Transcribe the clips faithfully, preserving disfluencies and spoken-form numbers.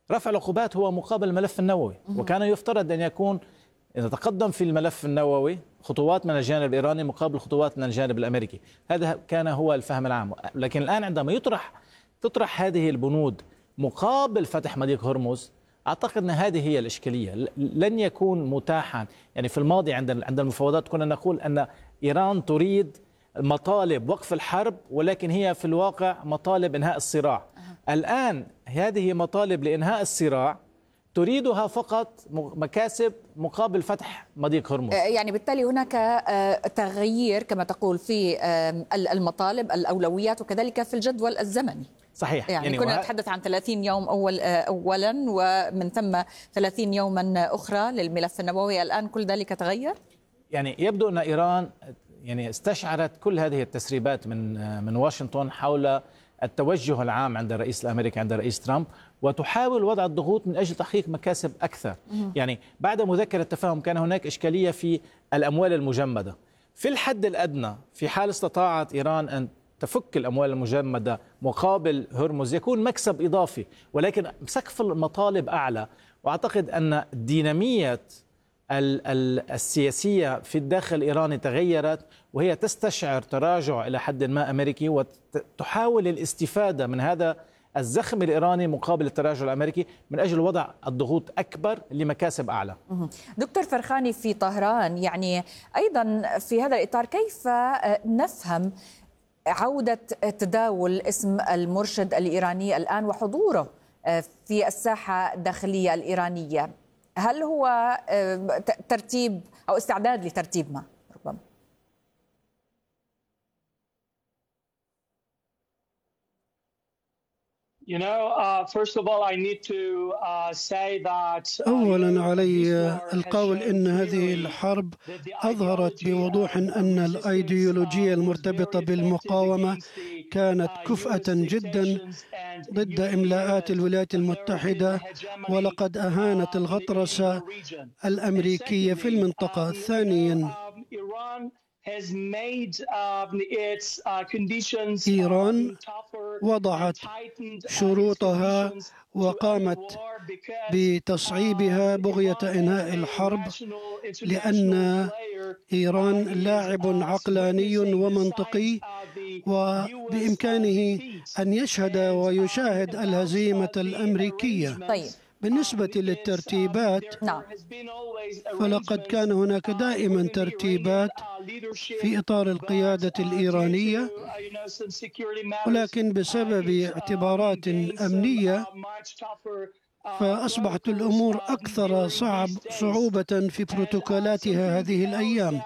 رفع العقوبات هو مقابل الملف النووي، وكان يفترض أن يكون إذا تقدم في الملف النووي خطوات من الجانب الإيراني مقابل خطوات من الجانب الأمريكي. هذا كان هو الفهم العام. لكن الآن عندما يطرح تطرح هذه البنود مقابل فتح مضيق هرمز، أعتقد أن هذه هي الإشكالية. لن يكون متاحا، يعني في الماضي عند عند المفاوضات كنا نقول أن إيران تريد مطالب وقف الحرب، ولكن هي في الواقع مطالب إنهاء الصراع. أه. الآن هذه مطالب لإنهاء الصراع تريدها فقط مكاسب مقابل فتح مضيق هرمز. يعني بالتالي هناك تغيير كما تقول في المطالب الأولويات وكذلك في الجدول الزمني. صحيح. يعني, يعني كنا وه... نتحدث عن ثلاثين يوم أول أولا ومن ثم ثلاثين يوما أخرى للملف النووي، الآن كل ذلك تغير؟ يعني يبدو أن إيران يعني استشعرت كل هذه التسريبات من من واشنطن حول التوجه العام عند الرئيس الأمريكي عند الرئيس ترامب، وتحاول وضع الضغوط من أجل تحقيق مكاسب أكثر. يعني بعد مذكرة التفاهم كان هناك إشكالية في الأموال المجمدة. في الحد الأدنى في حال استطاعت إيران أن تفك الأموال المجمدة مقابل هرمز يكون مكسب إضافي، ولكن سقف المطالب أعلى. وأعتقد أن دينامية السياسية في الداخل الإيراني تغيرت، وهي تستشعر تراجع إلى حد ما أمريكي، وتحاول الاستفادة من هذا الزخم الإيراني مقابل التراجع الأمريكي من أجل وضع الضغوط أكبر لمكاسب أعلى. دكتور فرخاني في طهران، يعني أيضا في هذا الإطار كيف نفهم عودة تداول اسم المرشد الإيراني الآن وحضوره في الساحة الداخلية الإيرانية؟ هل هو ترتيب أو استعداد لترتيب ما ربما؟ أولا علي القول إن هذه الحرب أظهرت بوضوح أن الأيديولوجية المرتبطة بالمقاومة كانت كفءة جدا ضد إملاءات الولايات المتحدة، ولقد أهانت الغطرسة الأمريكية في المنطقة. ثانيا، إيران وضعت شروطها وقامت بتصعيبها بغية إنهاء الحرب، لأن إيران لاعب عقلاني ومنطقي وبإمكانه أن يشهد ويشاهد الهزيمة الأمريكية. طيب. بالنسبة للترتيبات، نعم. فلقد كان هناك دائما ترتيبات في إطار القيادة الإيرانية، ولكن بسبب اعتبارات أمنية فأصبحت الأمور أكثر صعب صعوبة في بروتوكولاتها هذه الأيام.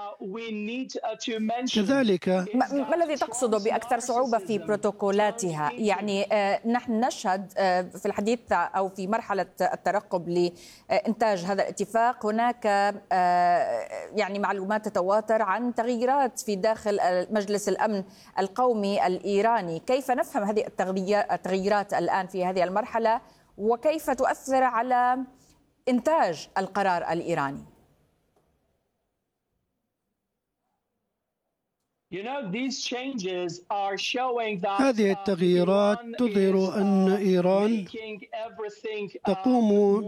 كذلك ما الذي تقصده بأكثر صعوبة في بروتوكولاتها؟ يعني نحن نشهد في الحديث أو في مرحلة الترقب لإنتاج هذا الاتفاق هناك يعني معلومات تتواتر عن تغييرات في داخل مجلس الأمن القومي الإيراني. كيف نفهم هذه التغييرات الآن في هذه المرحلة، وكيف تؤثر على إنتاج القرار الإيراني؟ هذه التغييرات تظهر أن إيران تقوم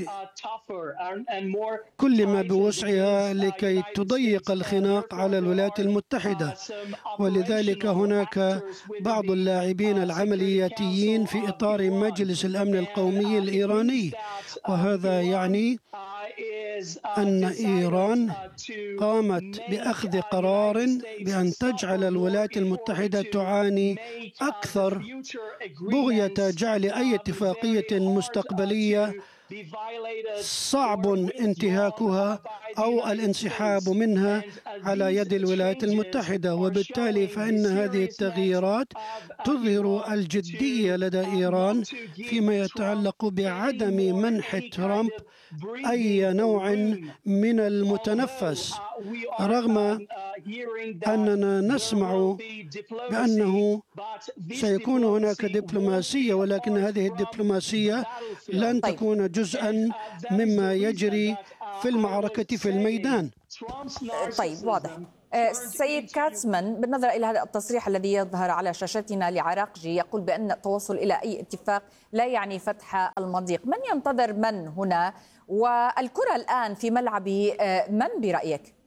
بكل ما بوسعها لكي تضيق الخناق على الولايات المتحدة، ولذلك هناك بعض اللاعبين العملياتيين في إطار مجلس الأمن القومي الإيراني، وهذا يعني أن إيران قامت بأخذ قرار بأن تجعل الولايات المتحدة تعاني أكثر بغية جعل أي اتفاقية مستقبلية صعب انتهاكها أو الانسحاب منها على يد الولايات المتحدة. وبالتالي فإن هذه التغييرات تظهر الجدية لدى إيران فيما يتعلق بعدم منح ترامب أي نوع من المتنفس، رغم أننا نسمع بأنه سيكون هناك دبلوماسية، ولكن هذه الدبلوماسية لن تكون جزءا مما يجري في المعركة في الميدان. طيب، واضح. سيد كاتسمان، بالنظر إلى هذا التصريح الذي يظهر على شاشتنا لعراقجي يقول بأن التوصل إلى أي اتفاق لا يعني فتح المضيق، من ينتظر من هنا؟ والكرة الآن في ملعب من برأيك؟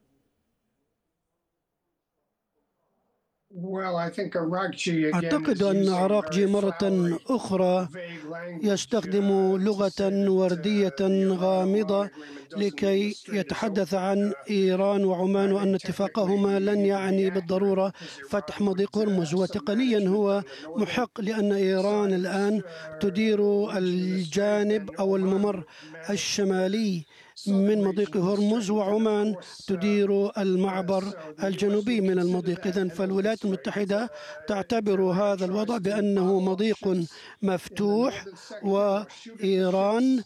أعتقد أن عراقجي مرة أخرى يستخدم لغة وردية غامضة لكي يتحدث عن إيران وعمان وأن اتفاقهما لن يعني بالضرورة فتح مضيق هرمز، وتقنيا هو محق لأن إيران الآن تدير الجانب أو الممر الشمالي من مضيق هرمز، وعمان تدير المعبر الجنوبي من المضيق. إذن فالولايات المتحدة تعتبر هذا الوضع بأنه مضيق مفتوح، وإيران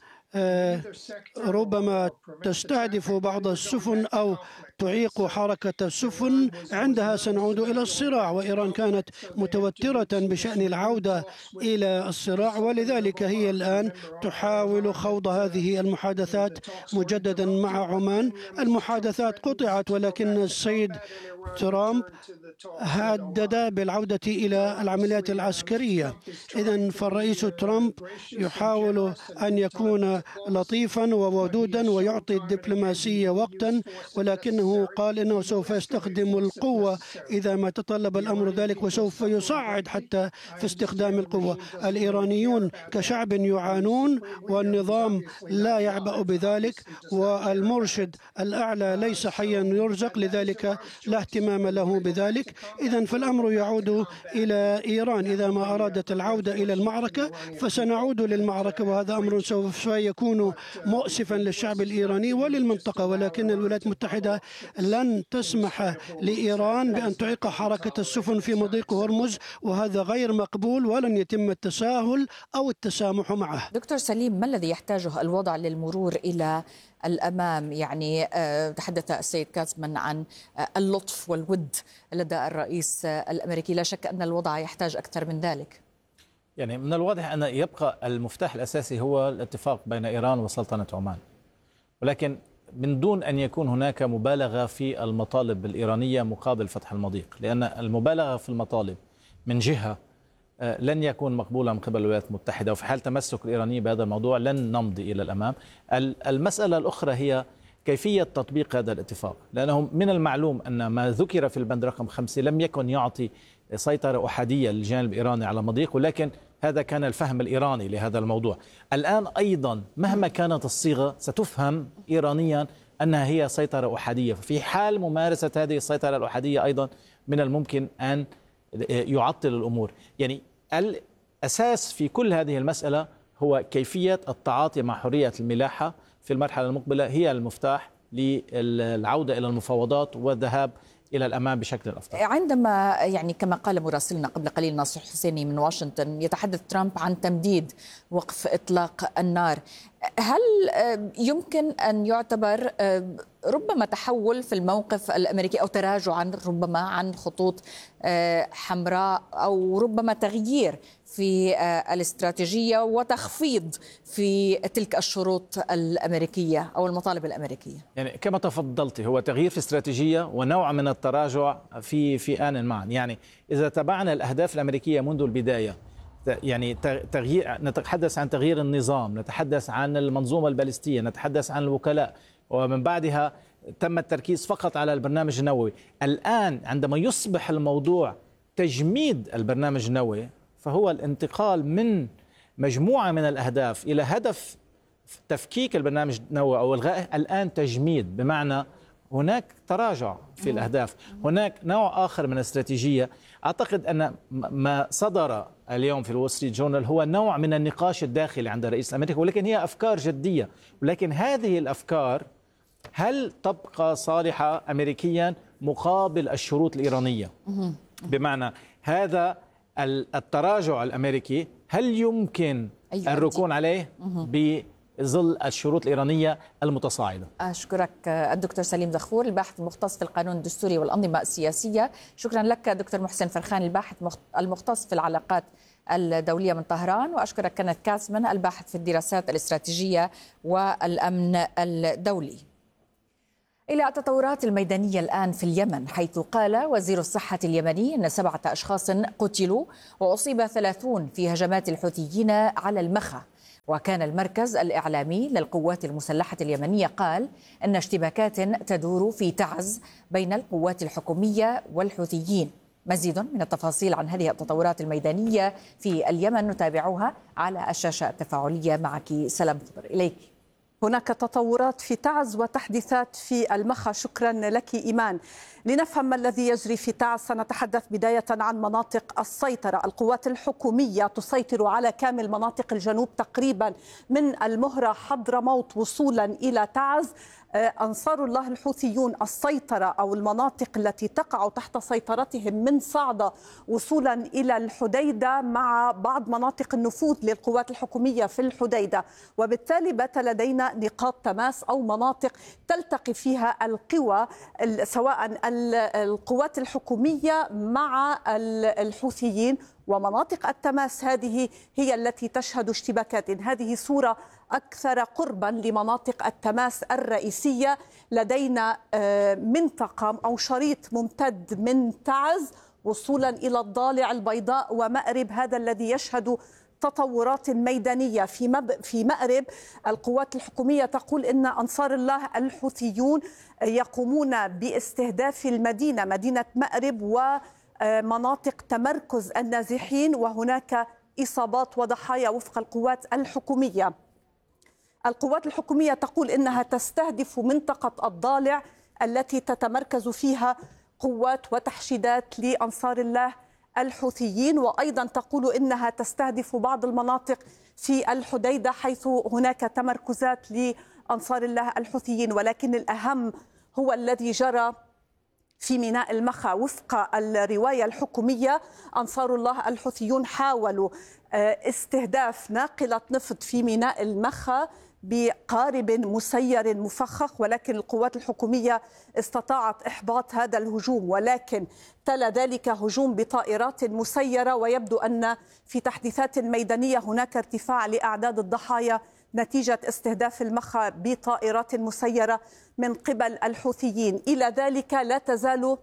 ربما تستهدف بعض السفن أو تعيق حركة السفن. عندها سنعود إلى الصراع، وإيران كانت متوترة بشأن العودة إلى الصراع، ولذلك هي الآن تحاول خوض هذه المحادثات مجددا مع عمان. المحادثات قطعت، ولكن السيد ترامب هدد بالعودة إلى العمليات العسكرية. إذن فالرئيس ترامب يحاول أن يكون لطيفا وودودا ويعطي الدبلوماسية وقتا، ولكنه قال إنه سوف يستخدم القوة إذا ما تطلب الأمر ذلك، وسوف يصعد حتى في استخدام القوة. الإيرانيون كشعب يعانون، والنظام لا يعبأ بذلك، والمرشد الأعلى ليس حيا يرزق، لذلك لا اهتمام له بذلك. إذن فالأمر يعود إلى إيران. إذا ما أرادت العودة إلى المعركة فسنعود للمعركة، وهذا أمر سوف يكون مؤسفا للشعب الإيراني وللمنطقة، ولكن الولايات المتحدة لن تسمح لإيران بأن تعيق حركة السفن في مضيق هرمز، وهذا غير مقبول ولن يتم التساهل أو التسامح معه. دكتور سليم، ما الذي يحتاجه الوضع للمرور إلى الأمام؟ يعني تحدث السيد كاتسمان عن اللطف والود لدى الرئيس الأمريكي، لا شك أن الوضع يحتاج أكثر من ذلك. يعني من الواضح أن يبقى المفتاح الأساسي هو الاتفاق بين إيران وسلطنة عمان، ولكن من دون أن يكون هناك مبالغة في المطالب الإيرانية مقابل فتح المضيق، لأن المبالغة في المطالب من جهة لن يكون مقبولا من قبل الولايات المتحدة، وفي حال تمسك الإيراني بهذا الموضوع لن نمضي إلى الأمام. المسألة الأخرى هي كيفية تطبيق هذا الاتفاق، لأنه من المعلوم أن ما ذكر في البند رقم خمسة لم يكن يعطي سيطرة أحادية للجانب الإيراني على مضيق، ولكن هذا كان الفهم الإيراني لهذا الموضوع. الآن أيضا مهما كانت الصيغة ستفهم إيرانيا أنها هي سيطرة أحادية، في حال ممارسة هذه السيطرة الأحادية أيضا من الممكن أن يعطل الأمور. يعني الأساس في كل هذه المسألة هو كيفية التعاطي مع حرية الملاحة في المرحلة المقبلة، هي المفتاح للعودة إلى المفاوضات والذهاب إلى الأمام بشكل أفضل. عندما يعني كما قال مراسلنا قبل قليل ناصر حسيني من واشنطن، يتحدث ترامب عن تمديد وقف إطلاق النار، هل يمكن أن يعتبر ربما تحول في الموقف الأمريكي أو تراجعا ربما عن خطوط حمراء، أو ربما تغيير في الاستراتيجية وتخفيض في تلك الشروط الأمريكية أو المطالب الأمريكية؟ يعني كما تفضلت، هو تغيير في استراتيجية ونوع من التراجع في في آن معا. يعني إذا تبعنا الأهداف الأمريكية منذ البداية، يعني تغيير، نتحدث عن تغيير النظام، نتحدث عن المنظومة البالستية، نتحدث عن الوكلاء، ومن بعدها تم التركيز فقط على البرنامج النووي. الآن عندما يصبح الموضوع تجميد البرنامج النووي، فهو الانتقال من مجموعة من الأهداف إلى هدف تفكيك البرنامج النووي أو إلغائه. الآن تجميد، بمعنى هناك تراجع في الأهداف، هناك نوع آخر من الاستراتيجية. أعتقد أن ما صدر اليوم في الول ستريت جورنال هو نوع من النقاش الداخلي عند الرئيس الأمريكي، ولكن هي أفكار جدية، ولكن هذه الأفكار هل تبقى صالحة أمريكيا مقابل الشروط الإيرانية؟ بمعنى هذا التراجع الأمريكي هل يمكن الركون عليه بظل الشروط الإيرانية المتصاعدة؟ أشكرك الدكتور سليم زخور، الباحث المختص في القانون الدستوري والأنظمة السياسية. شكرا لك دكتور محسن فرخان، الباحث المختص في العلاقات الدولية من طهران. وأشكرك كنث كاتسمان، الباحث في الدراسات الاستراتيجية والأمن الدولي. إلى التطورات الميدانية الآن في اليمن، حيث قال وزير الصحة اليمني أن سبعة أشخاص قتلوا وأصيب ثلاثون في هجمات الحوثيين على المخا. وكان المركز الإعلامي للقوات المسلحة اليمنية قال أن اشتباكات تدور في تعز بين القوات الحكومية والحوثيين. مزيد من التفاصيل عن هذه التطورات الميدانية في اليمن نتابعها على الشاشة التفاعلية معك سلام خضر. إليك. هناك تطورات في تعز وتحديثات في المخا. شكرا لك إيمان. لنفهم ما الذي يجري في تعز سنتحدث بداية عن مناطق السيطرة. القوات الحكومية تسيطر على كامل مناطق الجنوب تقريبا من المهرة حضرموت وصولا إلى تعز. أنصار الله الحوثيون السيطرة أو المناطق التي تقع تحت سيطرتهم من صعدة وصولا إلى الحديدة مع بعض مناطق النفوذ للقوات الحكومية في الحديدة، وبالتالي بات لدينا نقاط تماس أو مناطق تلتقي فيها القوى سواء القوات الحكومية مع الحوثيين، ومناطق التماس هذه هي التي تشهد اشتباكات. هذه صورة أكثر قربا لمناطق التماس الرئيسية. لدينا منطقة أو شريط ممتد من تعز وصولا إلى الضالع البيضاء ومأرب، هذا الذي يشهد تطورات ميدانية. في مب... في مأرب القوات الحكومية تقول إن أنصار الله الحوثيون يقومون باستهداف المدينة مدينة مأرب ومناطق تمركز النازحين، وهناك إصابات وضحايا وفق القوات الحكومية. القوات الحكومية تقول إنها تستهدف منطقة الضالع التي تتمركز فيها قوات وتحشيدات لأنصار الله الحوثيين، وأيضا تقول إنها تستهدف بعض المناطق في الحديدة حيث هناك تمركزات لأنصار الله الحوثيين. ولكن الأهم هو الذي جرى في ميناء المخا. وفق الرواية الحكومية أنصار الله الحوثيون حاولوا استهداف ناقلة نفط في ميناء المخا بقارب مسير مفخخ، ولكن القوات الحكومية استطاعت إحباط هذا الهجوم، ولكن تلا ذلك هجوم بطائرات مسيرة. ويبدو أن في تحديثات ميدانية هناك ارتفاع لأعداد الضحايا نتيجة استهداف المخا بطائرات مسيرة من قبل الحوثيين. إلى ذلك لا تزال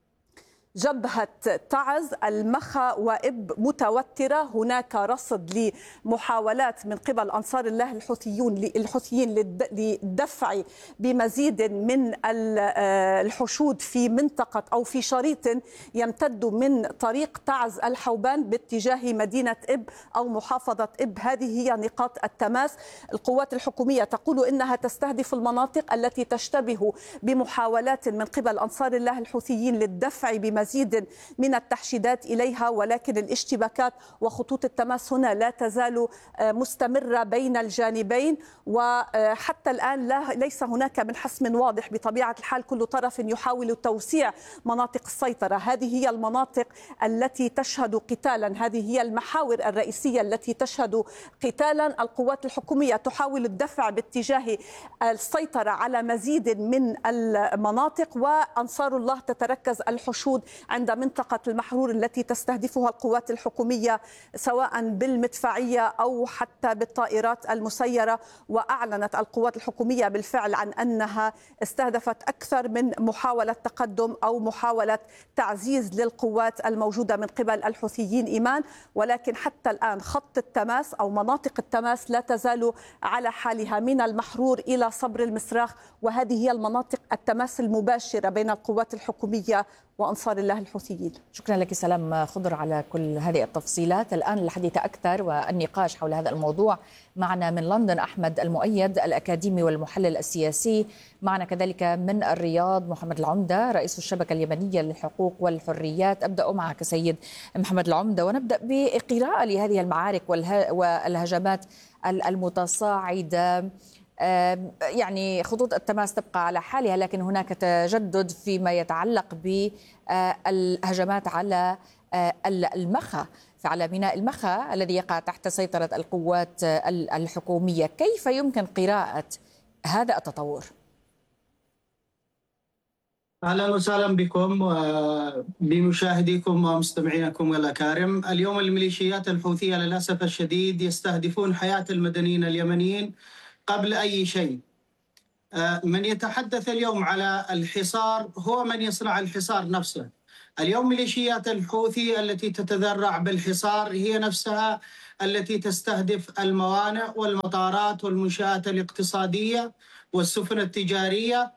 جبهة تعز المخا وإب متوترة. هناك رصد لمحاولات من قبل أنصار الله الحوثيون الحوثيين للدفع بمزيد من الحشود في منطقة أو في شريط يمتد من طريق تعز الحوبان باتجاه مدينة إب أو محافظة إب. هذه هي نقاط التماس. القوات الحكومية تقول إنها تستهدف المناطق التي تشتبه بمحاولات من قبل أنصار الله الحوثيين للدفع بمزيد مزيد من التحشيدات إليها، ولكن الاشتباكات وخطوط التماس هنا لا تزال مستمرة بين الجانبين. وحتى الآن لا ليس هناك من حسم واضح. بطبيعة الحال كل طرف يحاول توسيع مناطق السيطرة. هذه هي المناطق التي تشهد قتالا، هذه هي المحاور الرئيسية التي تشهد قتالا. القوات الحكومية تحاول الدفع باتجاه السيطرة على مزيد من المناطق، وأنصار الله تتركز الحشود عند منطقة المحرور التي تستهدفها القوات الحكومية سواء بالمدفعية أو حتى بالطائرات المسيرة. وأعلنت القوات الحكومية بالفعل عن أنها استهدفت أكثر من محاولة تقدم أو محاولة تعزيز للقوات الموجودة من قبل الحوثيين إيمان. ولكن حتى الآن خط التماس أو مناطق التماس لا تزال على حالها من المحرور إلى صبر المسراخ، وهذه هي المناطق التماس المباشرة بين القوات الحكومية وأنصار الله الحوثيين. شكرا لك سلام خضر على كل هذه التفصيلات. الآن الحديث أكثر والنقاش حول هذا الموضوع معنا من لندن أحمد المؤيد الأكاديمي والمحلل السياسي، معنا كذلك من الرياض محمد العمدة رئيس الشبكة اليمنية للحقوق والحريات. أبدأ معك سيد محمد العمدة ونبدأ بقراءة لهذه المعارك والهجمات المتصاعدة. يعني خطوط التماس تبقى على حالها، لكن هناك تجدد فيما يتعلق بالهجمات على المخا، على ميناء المخا الذي يقع تحت سيطرة القوات الحكومية. كيف يمكن قراءة هذا التطور؟ أهلا وسهلا بكم وبمشاهديكم ومستمعينكم الأكارم. اليوم الميليشيات الحوثية للأسف الشديد يستهدفون حياة المدنيين اليمنيين قبل أي شيء. من يتحدث اليوم على الحصار هو من يصنع الحصار نفسه. اليوم ميليشيات الحوثي التي تتذرع بالحصار هي نفسها التي تستهدف الموانئ والمطارات والمنشآت الاقتصادية والسفن التجارية.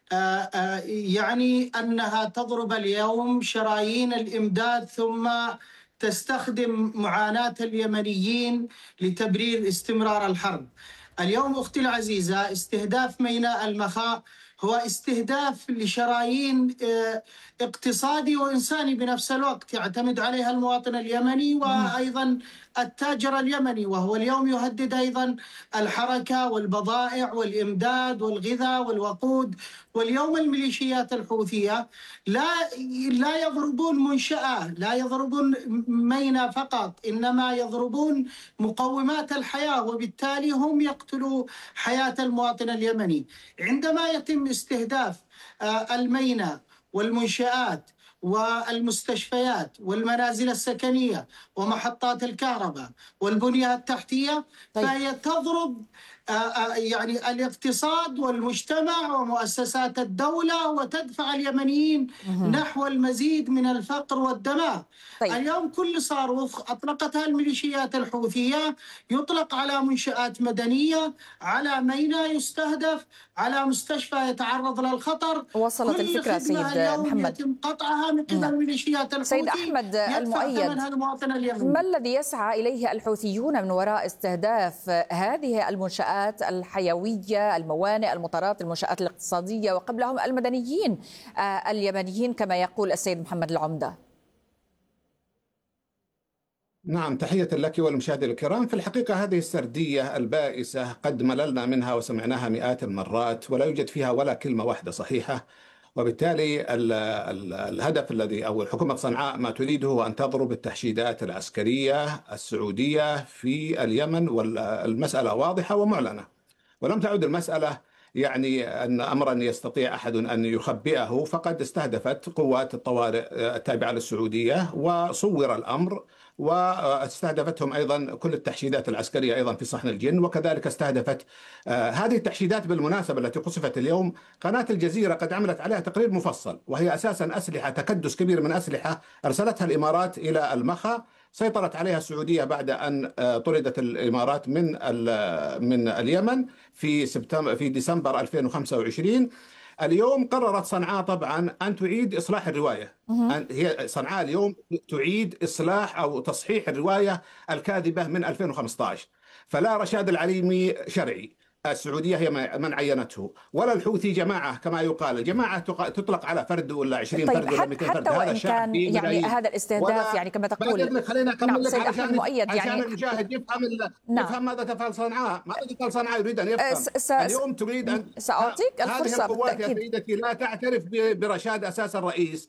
يعني أنها تضرب اليوم شرايين الإمداد ثم تستخدم معاناة اليمنيين لتبرير استمرار الحرب. اليوم أختي العزيزة استهداف ميناء المخا هو استهداف لشرايين اقتصادي وإنساني بنفس الوقت يعتمد عليها المواطن اليمني وأيضا التاجر اليمني، وهو اليوم يهدد أيضا الحركة والبضائع والإمداد والغذاء والوقود. واليوم الميليشيات الحوثية لا لا يضربون منشأة، لا يضربون ميناء فقط، إنما يضربون مقومات الحياة، وبالتالي هم يقتلوا حياة المواطن اليمني. عندما يتم استهداف الميناء والمنشآت والمستشفيات والمنازل السكنية ومحطات الكهرباء والبنية التحتية، طيب. فهي تضرب يعني الاقتصاد والمجتمع ومؤسسات الدولة وتدفع اليمنيين مه. نحو المزيد من الفقر والدمار. طيب. اليوم كل صاروخ أطلقتها الميليشيات الحوثية يطلق على منشآت مدنية، على ميناء يستهدف، على مستشفى يتعرض للخطر. وصلت الفكرة سيد محمد. يتم قطعها من قبل الميليشيات الحوثي. سيد أحمد المؤيد، ما الذي يسعى إليه الحوثيون من وراء استهداف هذه المنشآت الحيوية، الموانئ، المطارات، المنشآت الاقتصادية، وقبلهم المدنيين اليمنيين كما يقول السيد محمد العمدة؟ نعم، تحية لك والمشاهدين الكرام. في الحقيقة هذه السردية البائسة قد مللنا منها وسمعناها مئات المرات ولا يوجد فيها ولا كلمة واحدة صحيحة، وبالتالي ال ال الهدف الذي أو الحكومة صنعاء ما تريده هو أن تضرب التحشيدات العسكرية السعودية في اليمن، والمسألة واضحة ومعلنة، ولم تعد المسألة يعني أن أمرا يستطيع أحد أن يخبئه. فقد استهدفت قوات الطوارئ التابعة للسعودية وصور الأمر، واستهدفتهم أيضا كل التحشيدات العسكرية أيضا في صحن الجن، وكذلك استهدفت آه هذه التحشيدات بالمناسبة التي قصفت اليوم. قناة الجزيرة قد عملت عليها تقرير مفصل، وهي أساسا أسلحة، تكدس كبير من أسلحة أرسلتها الإمارات إلى المخا، سيطرت عليها السعودية بعد أن آه طردت الإمارات من من اليمن في سبتمبر في ديسمبر ألفين وخمسة وعشرين. اليوم قررت صنعاء طبعا أن تعيد إصلاح الرواية. أن هي صنعاء اليوم تعيد إصلاح أو تصحيح الرواية الكاذبة من ألفين وخمسة عشر. فلا رشاد العليمي شرعي، السعودية هي من عينته، ولا الحوثي جماعة كما يقال. الجماعة تطلق على فرد ولا عشرين طيب فرد ولا مئتين فرد. حتى وإن كان يعني هذا الاستهداف يعني كما تقول. خلينا أكمل نعم لك سيد أحمد المؤيد، عشان يعني المشاهد يفهم نعم. يفهم ماذا تفعل صنعاء. ماذا تفعل صنعاء يريد أن يفهم. س... اليوم تريد أن سأعطيك الفرصة. هذه القوات يا سيدتي لا تعترف برشاد أساس الرئيس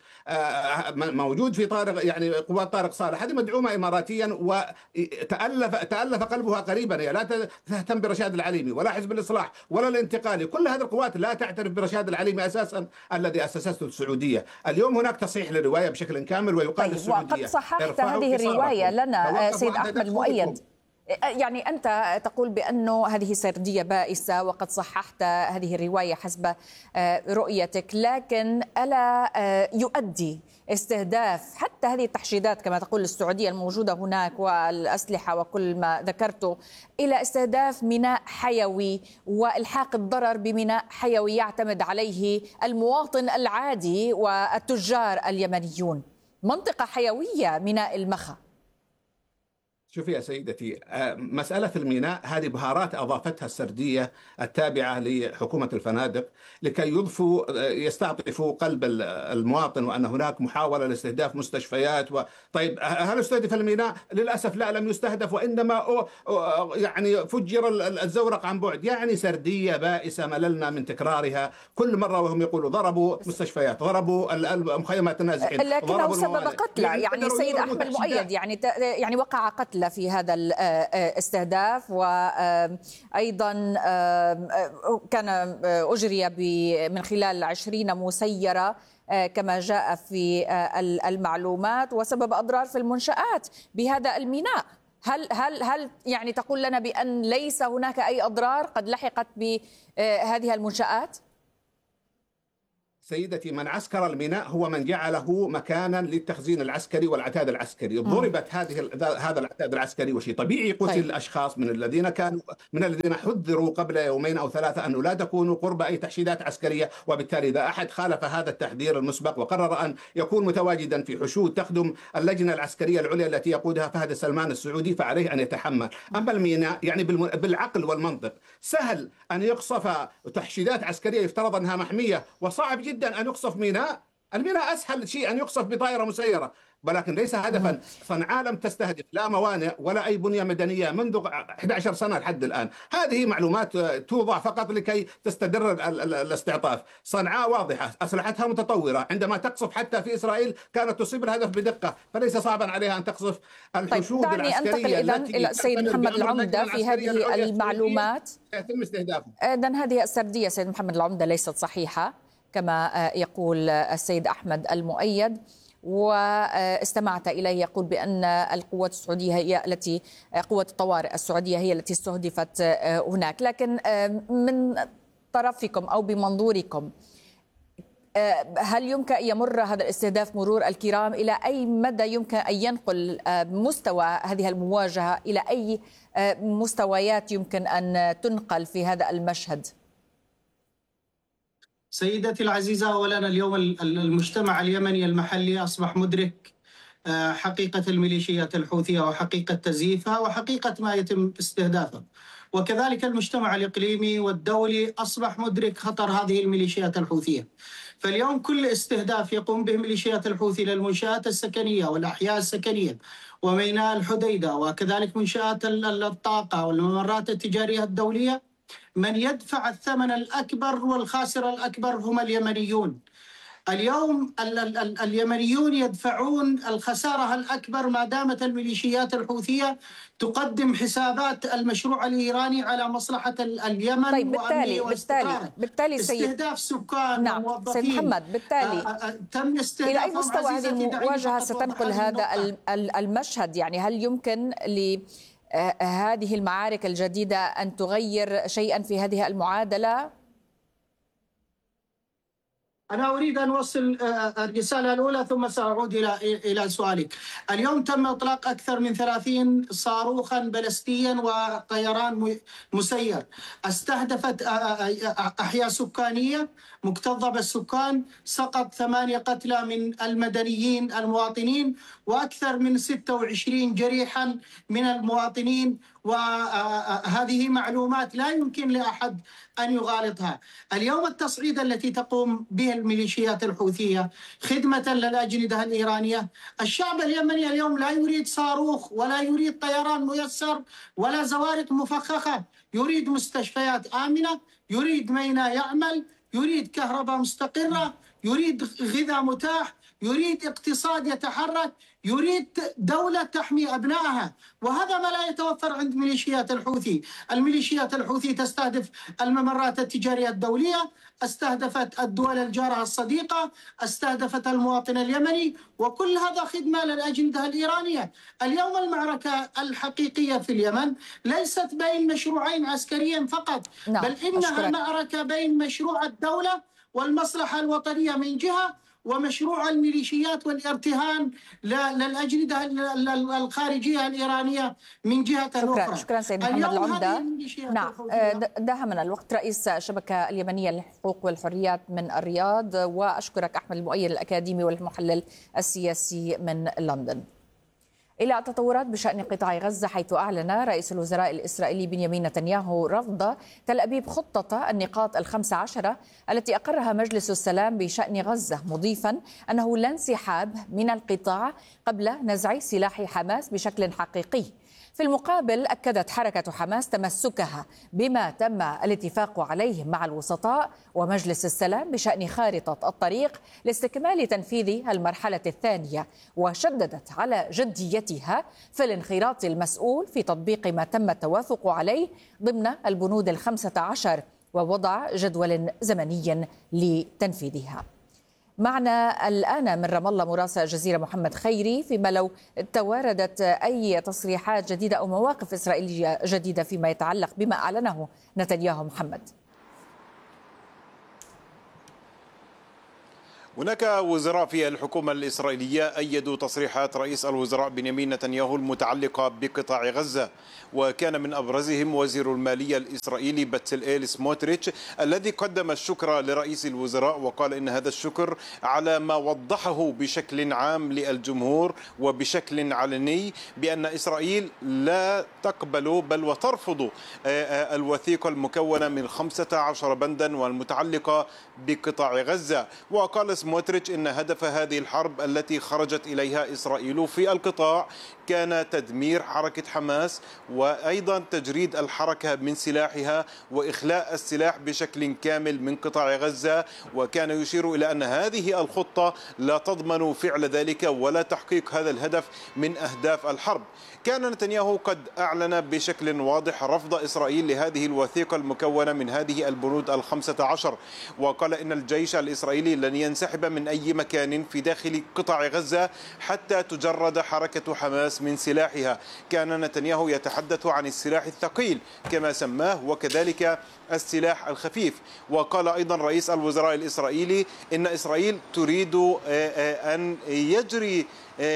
موجود في طارق، يعني قوات طارق صالح هذه مدعومة إماراتيا وتألف تألف قلبها قريبا. هي لا تهتم برشاد العليمي ولا حزب الإصلاح ولا الانتقالي. كل هذه القوات لا تعترف برشاد العليمي أساسا الذي أسسته السعودية. اليوم هناك تصحيح للرواية بشكل كامل ويقال طيب للسعودية وقد صححت هذه الرواية لنا سيد أحمد المؤيد. يعني أنت تقول بأنه هذه سردية بائسة وقد صححت هذه الرواية حسب رؤيتك، لكن ألا يؤدي استهداف حتى هذه التحشيدات كما تقول السعودية الموجودة هناك والأسلحة وكل ما ذكرته إلى استهداف ميناء حيوي وإلحاق الضرر بميناء حيوي يعتمد عليه المواطن العادي والتجار اليمنيون؟ منطقة حيوية ميناء المخا. شوفي يا سيدتي، مسألة الميناء هذه بهارات أضافتها السردية التابعة لحكومة الفنادق لكي يضفوا يستعطفوا قلب المواطن وأن هناك محاولة لاستهداف مستشفيات. و... طيب هل استهدف الميناء؟ للأسف لا، لم يستهدف، وإنما يعني فجر الزورق عن بعد. يعني سردية بائسة مللنا من تكرارها كل مرة، وهم يقولوا ضربوا مستشفيات، ضربوا المخيمات النازحين، لكنه سبب قتلى. يعني سيد أحمد المؤيد يعني يعني وقع قتلى في هذا الاستهداف، وأيضا كان أجري من خلال عشرين مسيرة كما جاء في المعلومات، وسبب أضرار في المنشآت بهذا الميناء. هل هل هل يعني تقول لنا بأن ليس هناك أي أضرار قد لحقت بهذه المنشآت؟ سيدتي، من عسكر الميناء هو من جعله مكانا للتخزين العسكري والعتاد العسكري. ضربت هذه هذا العتاد العسكري، وشيء طبيعي قتل طيب. اشخاص من الذين كانوا من الذين حذروا قبل يومين او ثلاثه انه لا تكونوا قرب اي تحشيدات عسكريه، وبالتالي اذا احد خالف هذا التحذير المسبق وقرر ان يكون متواجدا في حشود تخدم اللجنه العسكريه العليا التي يقودها فهد سلمان السعودي فعليه ان يتحمل. اما الميناء يعني بالعقل والمنطق سهل ان يقصف تحشيدات عسكريه يفترض انها محميه، وصعب جدا جدا أن يقصف ميناء. الميناء أسهل شيء أن يقصف بطائرة مسيرة، ولكن ليس هدفا. صنعاء لم تستهدف لا موانئ ولا أي بنية مدنية منذ أحد عشر سنة لحد الآن. هذه معلومات توضع فقط لكي تستدر الاستعطاف. صنعاء واضحة، أسلحتها متطورة، عندما تقصف حتى في إسرائيل كانت تصيب الهدف بدقة، فليس صعبا عليها أن تقصف الحشود طيب العسكرية. دعني أنتقل إلى السيد محمد العمدة في هذه المعلومات. يتم استهدافها. إذن هذه السردية سيد محمد العمدة ليست صحيحة كما يقول السيد أحمد المؤيد، واستمعت إليه يقول بأن القوات السعودية هي التي قوة الطوارئ السعودية هي التي استهدفت هناك. لكن من طرفكم أو بمنظوركم هل يمكن أن يمر هذا الاستهداف مرور الكرام؟ إلى أي مدى يمكن أن ينقل مستوى هذه المواجهة؟ إلى أي مستويات يمكن أن تنقل في هذا المشهد؟ سيدتي العزيزة، أولا اليوم المجتمع اليمني المحلي أصبح مدرك حقيقة الميليشيات الحوثية وحقيقة تزييفها وحقيقة ما يتم استهدافه، وكذلك المجتمع الإقليمي والدولي أصبح مدرك خطر هذه الميليشيات الحوثية. فاليوم كل استهداف يقوم به ميليشيات الحوثي للمنشآت السكنية والأحياء السكنية وميناء الحديدة وكذلك منشآت الطاقة والممرات التجارية الدولية، من يدفع الثمن الأكبر والخاسر الأكبر هم اليمنيون. اليوم ال ال ال اليمنيون يدفعون الخسارة الأكبر ما دامت الميليشيات الحوثية تقدم حسابات المشروع الإيراني على مصلحة اليمن. طيب بالتالي بالتالي بالتالي استهداف سكان نعم وموظفين. سيد محمد، بالتالي تم استهداف. إلى أي مستوى هذه المواجهة ستنقل هذا المشهد؟ يعني هل يمكن ل هذه المعارك الجديدة أن تغير شيئا في هذه المعادلة؟ أنا أريد أن أوصل الرسالة الأولى ثم سأعود إلى إلى سؤالك. اليوم تم إطلاق أكثر من ثلاثين صاروخا بلستيا وطيران مسير استهدفت أحياء سكانية مكتظة بالسكان، سقط ثمانية قتلى من المدنيين المواطنين وأكثر من ستة وعشرين جريحا من المواطنين، وهذه معلومات لا يمكن لأحد أن يغالطها. اليوم التصعيد التي تقوم به الميليشيات الحوثية خدمة للأجندة الإيرانية، الشعب اليمني اليوم لا يريد صاروخ ولا يريد طيران ميسر ولا زوارق مفخخة، يريد مستشفيات آمنة، يريد ميناء يعمل، يريد كهرباء مستقرة، يريد غذاء متاح، يريد اقتصاد يتحرك، يريد دولة تحمي أبنائها، وهذا ما لا يتوفر عند ميليشيات الحوثي. الميليشيات الحوثي تستهدف الممرات التجارية الدولية، استهدفت الدول الجارة الصديقة، استهدفت المواطن اليمني، وكل هذا خدمة للأجندة الإيرانية. اليوم المعركة الحقيقية في اليمن ليست بين مشروعين عسكريين فقط، نعم. بل إنها أشكرك. معركة بين مشروع الدولة والمصلحة الوطنية من جهة، ومشروع الميليشيات والارتهان للأجندة الخارجية الإيرانية من جهة شكرا. أخرى. شكرا سيد محمد العمدة. نعم داهمنا الوقت. رئيس الشبكة اليمنية للحقوق والحريات من الرياض، وأشكرك أحمد المؤيد الأكاديمي والمحلل السياسي من لندن. إلى تطورات بشأن قطاع غزة، حيث أعلن رئيس الوزراء الإسرائيلي بنيامين نتنياهو رفض تل أبيب خطة النقاط الخمس عشرة التي أقرها مجلس السلام بشأن غزة، مضيفا أنه لا انسحاب من القطاع قبل نزع سلاح حماس بشكل حقيقي. في المقابل أكدت حركة حماس تمسكها بما تم الاتفاق عليه مع الوسطاء ومجلس السلام بشأن خارطة الطريق لاستكمال تنفيذ المرحلة الثانية، وشددت على جديتها في الانخراط المسؤول في تطبيق ما تم التوافق عليه ضمن البنود الخمسة عشر ووضع جدول زمني لتنفيذها. معنا الآن من رام الله مراسل الجزيرة محمد خيري، فيما لو تواردت أي تصريحات جديدة أو مواقف إسرائيلية جديدة فيما يتعلق بما أعلنه نتنياهو. محمد. هناك وزراء في الحكومة الإسرائيلية أيدوا تصريحات رئيس الوزراء بنيامين نتنياهو المتعلقة بقطاع غزة، وكان من أبرزهم وزير المالية الإسرائيلي بتسلئيل سموتريتش الذي قدم الشكر لرئيس الوزراء، وقال إن هذا الشكر على ما وضحه بشكل عام للجمهور وبشكل علني بأن إسرائيل لا تقبل بل وترفض الوثيقة المكونة من خمسة عشر بندا والمتعلقة بقطاع غزة. وقال سموتريتش إن هدف هذه الحرب التي خرجت إليها إسرائيل في القطاع كان تدمير حركة حماس، وأيضا تجريد الحركة من سلاحها وإخلاء السلاح بشكل كامل من قطاع غزة. وكان يشير إلى أن هذه الخطة لا تضمن فعل ذلك ولا تحقيق هذا الهدف من أهداف الحرب. كان نتنياهو قد أعلن بشكل واضح رفض إسرائيل لهذه الوثيقة المكونة من هذه البنود الخمسة عشر، وقال إن الجيش الإسرائيلي لن ينسحب من أي مكان في داخل قطاع غزة حتى تجرد حركة حماس من سلاحها. كان نتنياهو يتحدث عن السلاح الثقيل كما سماه وكذلك السلاح الخفيف. وقال أيضا رئيس الوزراء الإسرائيلي إن إسرائيل تريد أن يجري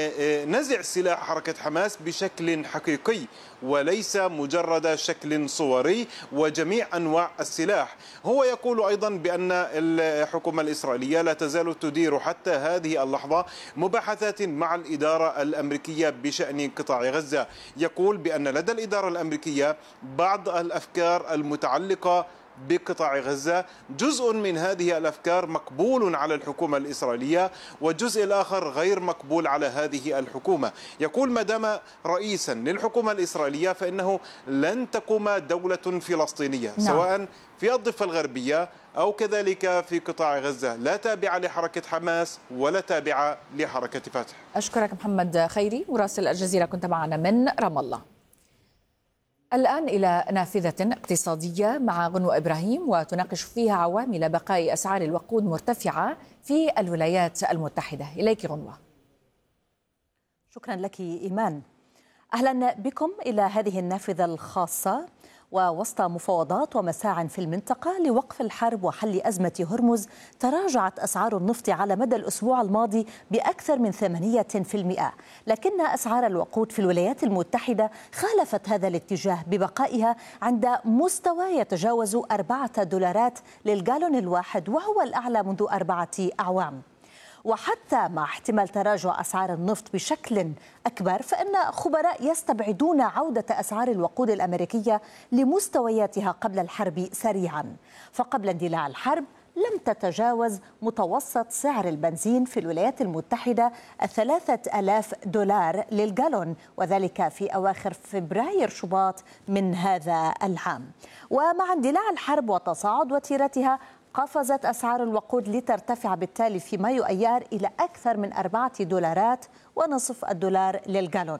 نزع سلاح حركة حماس بشكل حقيقي وليس مجرد شكل صوري وجميع أنواع السلاح. هو يقول أيضا بأن الحكومة الإسرائيلية لا تزال تدير حتى هذه اللحظة مباحثات مع الإدارة الأمريكية بشأن قطاع غزة. يقول بأن لدى الإدارة الأمريكية بعض الأفكار المتعلقة بقطاع غزة، جزء من هذه الأفكار مقبول على الحكومة الإسرائيلية والجزء الآخر غير مقبول على هذه الحكومة. يقول ما دام رئيسا للحكومة الإسرائيلية فإنه لن تقوم دولة فلسطينية نعم. سواء في الضفة الغربية أو كذلك في قطاع غزة لا تابعة لحركة حماس ولا تابعة لحركة فتح. أشكرك محمد خيري مراسل الجزيرة، كنت معنا من رام الله. الآن إلى نافذة اقتصادية مع غنوة إبراهيم، وتناقش فيها عوامل بقاء أسعار الوقود مرتفعة في الولايات المتحدة. إليك غنوة. شكرا لك إيمان. أهلا بكم إلى هذه النافذة الخاصة. ووسط مفاوضات ومساع في المنطقة لوقف الحرب وحل أزمة هرمز، تراجعت أسعار النفط على مدى الأسبوع الماضي بأكثر من ثمانية بالمئة، لكن أسعار الوقود في الولايات المتحدة خالفت هذا الاتجاه ببقائها عند مستوى يتجاوز أربعة دولارات للجالون الواحد، وهو الأعلى منذ أربعة أعوام. وحتى مع احتمال تراجع أسعار النفط بشكل أكبر، فإن خبراء يستبعدون عودة أسعار الوقود الأمريكية لمستوياتها قبل الحرب سريعا. فقبل اندلاع الحرب لم تتجاوز متوسط سعر البنزين في الولايات المتحدة الثلاثة ألاف دولار للجالون، وذلك في أواخر فبراير شباط من هذا العام. ومع اندلاع الحرب وتصاعد وتيرتها قفزت أسعار الوقود لترتفع بالتالي في مايو أيار إلى أكثر من أربعة دولارات ونصف الدولار للجالون.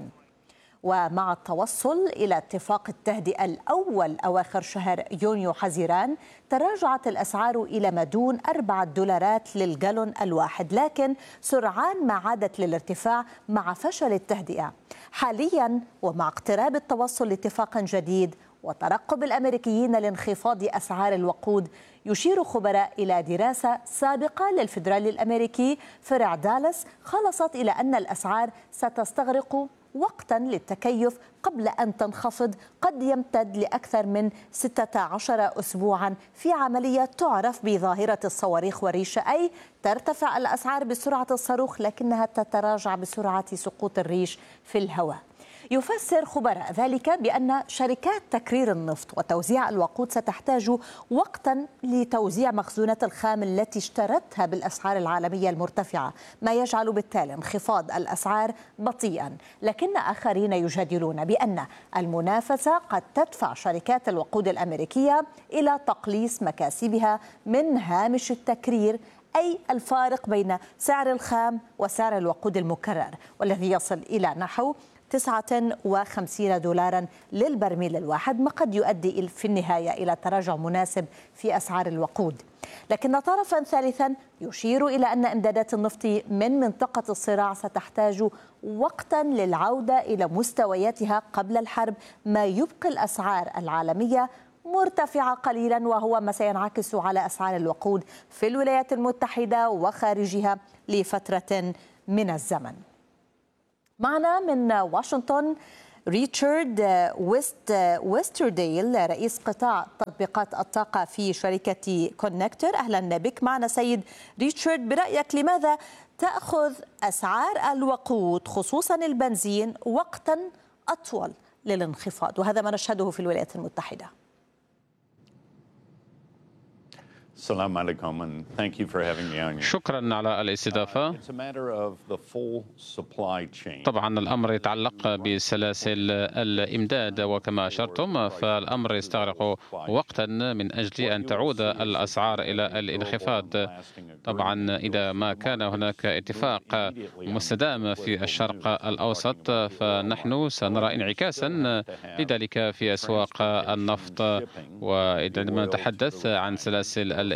ومع التوصل إلى اتفاق التهدئة الأول أواخر شهر يونيو حزيران، تراجعت الأسعار إلى ما دون أربعة دولارات للجالون الواحد، لكن سرعان ما عادت للارتفاع مع فشل التهدئة. حاليا ومع اقتراب التوصل لاتفاق جديد وترقب الأمريكيين لانخفاض أسعار الوقود، يشير خبراء إلى دراسة سابقة للفدرالي الأمريكي فرع دالاس خلصت إلى أن الأسعار ستستغرق وقتا للتكيف قبل أن تنخفض، قد يمتد لأكثر من ستة عشر أسبوعا في عملية تعرف بظاهرة الصواريخ والريش، أي ترتفع الأسعار بسرعة الصاروخ لكنها تتراجع بسرعة سقوط الريش في الهواء. يفسر خبراء ذلك بأن شركات تكرير النفط وتوزيع الوقود ستحتاج وقتا لتوزيع مخزونات الخام التي اشترتها بالأسعار العالمية المرتفعة، ما يجعل بالتالي انخفاض الأسعار بطيئا. لكن آخرين يجادلون بأن المنافسة قد تدفع شركات الوقود الأمريكية إلى تقليص مكاسبها من هامش التكرير، أي الفارق بين سعر الخام وسعر الوقود المكرر، والذي يصل إلى نحو تسعة وخمسين دولارا للبرميل الواحد، ما قد يؤدي في النهاية إلى تراجع مناسب في أسعار الوقود. لكن طرفا ثالثا يشير إلى أن إمدادات النفط من منطقة الصراع ستحتاج وقتا للعودة إلى مستوياتها قبل الحرب، ما يبقي الأسعار العالمية مرتفعة قليلا، وهو ما سينعكس على أسعار الوقود في الولايات المتحدة وخارجها لفترة من الزمن. معنا من واشنطن ريتشارد ويست ويسترديل، رئيس قطاع تطبيقات الطاقة في شركة كونكتور. أهلا بك معنا سيد ريتشارد. برأيك لماذا تأخذ أسعار الوقود خصوصا البنزين وقتا أطول للانخفاض، وهذا ما نشهده في الولايات المتحدة؟ السلام عليكم and thank you for having me on. شكرا على الاستضافة. طبعا الأمر يتعلق بسلاسل الإمداد، وكما أشرتم فالأمر يستغرق وقتا من أجل أن تعود الأسعار إلى الانخفاض. طبعا إذا ما كان هناك اتفاق مستدام في الشرق الأوسط فنحن سنرى انعكاسا لذلك في أسواق النفط. وإذا ما نتحدث عن سلاسل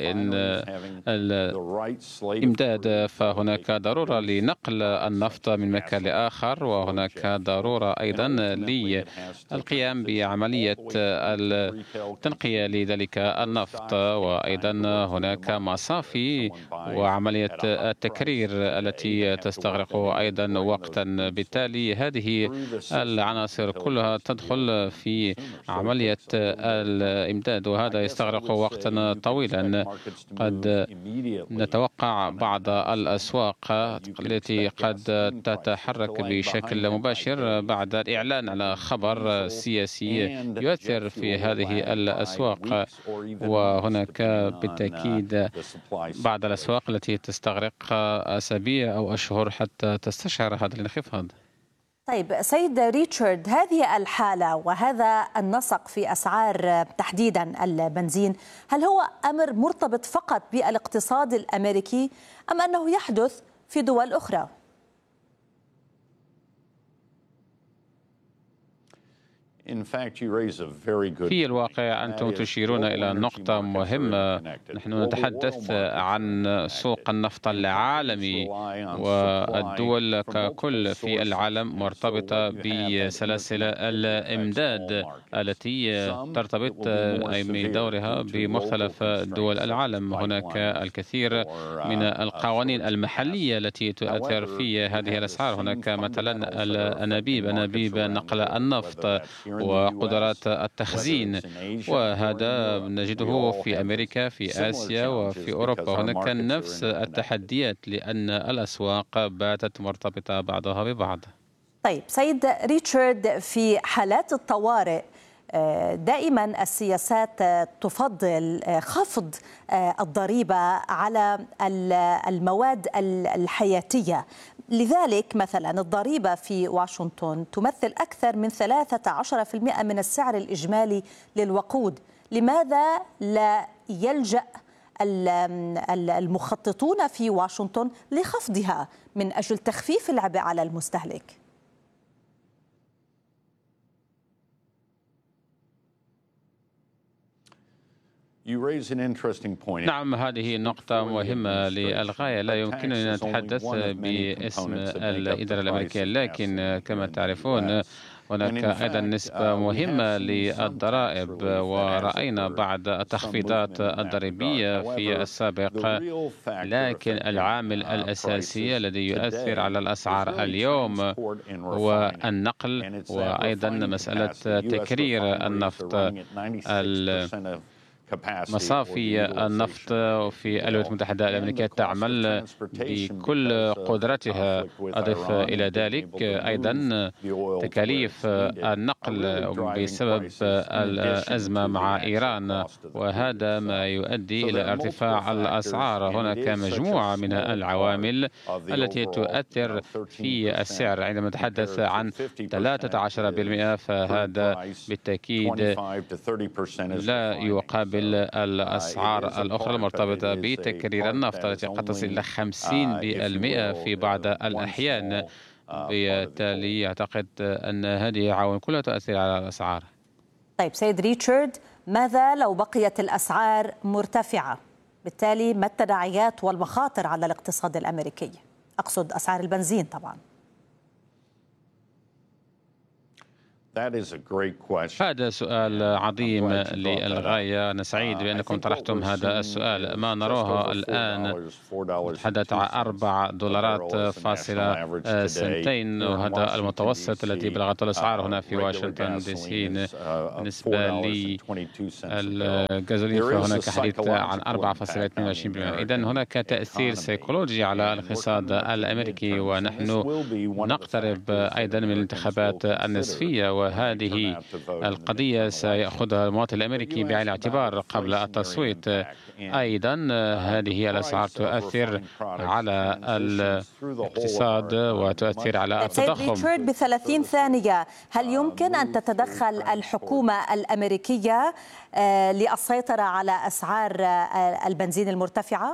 الإمداد فهناك ضرورة لنقل النفط من مكان لآخر، وهناك ضرورة أيضا للقيام بعملية التنقية لذلك النفط، وأيضا هناك مصافي وعملية التكرير التي تستغرق أيضا وقتا. بالتالي هذه العناصر كلها تدخل في عملية الإمداد، وهذا يستغرق وقتا طويلا. قد نتوقع بعض الأسواق التي قد تتحرك بشكل مباشر بعد الإعلان على خبر سياسي يؤثر في هذه الأسواق، وهناك بالتأكيد بعض الأسواق التي تستغرق أسابيع أو أشهر حتى تستشعر هذا الانخفاض. طيب سيد ريتشارد، هذه الحالة وهذا النسق في أسعار تحديدا البنزين، هل هو أمر مرتبط فقط بالاقتصاد الأمريكي أم أنه يحدث في دول أخرى؟ في الواقع أنتم تشيرون إلى نقطة مهمة. نحن نتحدث عن سوق النفط العالمي، والدول ككل في العالم مرتبطة بسلاسل الإمداد التي ترتبط بدورها بمختلف دول العالم. هناك الكثير من القوانين المحلية التي تؤثر في هذه الأسعار. هناك مثلا الأنابيب، أنابيب نقل النفط وقدرات التخزين، وهذا نجده في أمريكا، في آسيا وفي أوروبا. هناك نفس التحديات لأن الأسواق باتت مرتبطة بعضها ببعض. طيب سيد ريتشارد، في حالات الطوارئ دائما السياسات تفضل خفض الضريبة على المواد الحياتية. لذلك مثلا الضريبة في واشنطن تمثل أكثر من ثلاثة عشر بالمئة من السعر الإجمالي للوقود. لماذا لا يلجأ المخططون في واشنطن لخفضها من أجل تخفيف العبء على المستهلك؟ نعم، هذه نقطة مهمة للغاية. لا يمكننا أن نتحدث باسم الإدارة الأمريكية، لكن كما تعرفون هناك أيضا نسبة مهمة للضرائب، ورأينا بعض التخفيضات الضريبية في السابق. لكن العامل الأساسي الذي يؤثر على الأسعار اليوم هو النقل، وأيضا مسألة تكرير النفط. مصافي النفط في الولايات المتحدة الأمريكية تعمل بكل قدرتها. أضف إلى ذلك أيضا تكاليف النقل بسبب الأزمة مع إيران، وهذا ما يؤدي إلى ارتفاع الأسعار. هناك مجموعة من العوامل التي تؤثر في السعر. عندما نتحدث عن ثلاثة عشر بالمئة فهذا بالتأكيد لا يقابل الأسعار الأخرى المرتبطة بتكرير النفط التي قد تصل إلى خمسين بالمئة في بعض الأحيان. بالتالي أعتقد أن هذه عوامل كلها تؤثر على الأسعار. طيب سيد ريتشارد، ماذا لو بقيت الأسعار مرتفعة؟ بالتالي ما التداعيات والمخاطر على الاقتصاد الأمريكي؟ أقصد أسعار البنزين طبعا. هذا سؤال عظيم للغاية. أنا سعيد بأنكم طرحتم هذا السؤال. ما نراه الآن نتحدث عن أربع دولارات فاصلة سنتين، وهذا المتوسط الذي بلغته الأسعار هنا في واشنطن دي سي. بالنسبة للغازولين فهناك حديث عن أربعة فاصلة اثنين وعشرين بالمئة. إذن هناك تأثير سيكولوجي على الاقتصاد الأمريكي، ونحن نقترب أيضا من الانتخابات النصفية، وهذه القضية سيأخذها المواطن الأمريكي بعين الاعتبار قبل التصويت. أيضا هذه الأسعار تؤثر على الاقتصاد وتؤثر على التضخم. سيد بثلاثين ثانية، هل يمكن أن تتدخل الحكومة الأمريكية للسيطرة على أسعار البنزين المرتفعة؟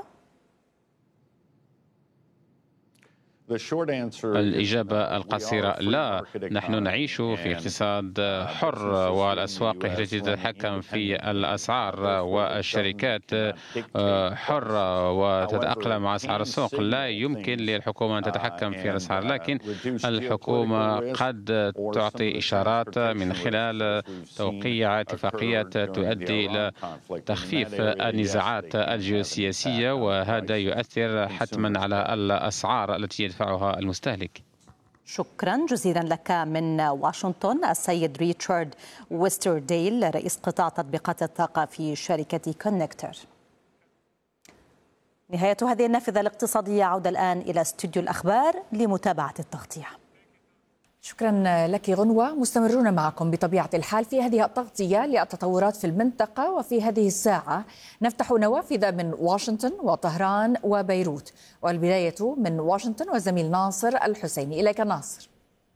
الإجابة القصيرة لا. نحن نعيش في اقتصاد حر، والأسواق هي التي تتحكم في الأسعار، والشركات حرة وتتأقلم مع أسعار السوق. لا يمكن للحكومة أن تتحكم في الأسعار، لكن الحكومة قد تعطي إشارات من خلال توقيع اتفاقيات تؤدي إلى تخفيف النزاعات الجيوسياسية، وهذا يؤثر حتما على الأسعار التي يدفعها المستهلك. شكرا جزيلا لك من واشنطن السيد ريتشارد ويسترديل، رئيس قطاع تطبيقات الطاقة في شركة كونكتر. نهاية هذه النافذة الاقتصادية. عودة الآن إلى استوديو الأخبار لمتابعة التغطية. شكرا لك غنوة. مستمرون معكم بطبيعة الحال في هذه التغطية للتطورات في المنطقة، وفي هذه الساعة نفتح نوافذ من واشنطن وطهران وبيروت، والبداية من واشنطن وزميل ناصر الحسيني. إليك ناصر.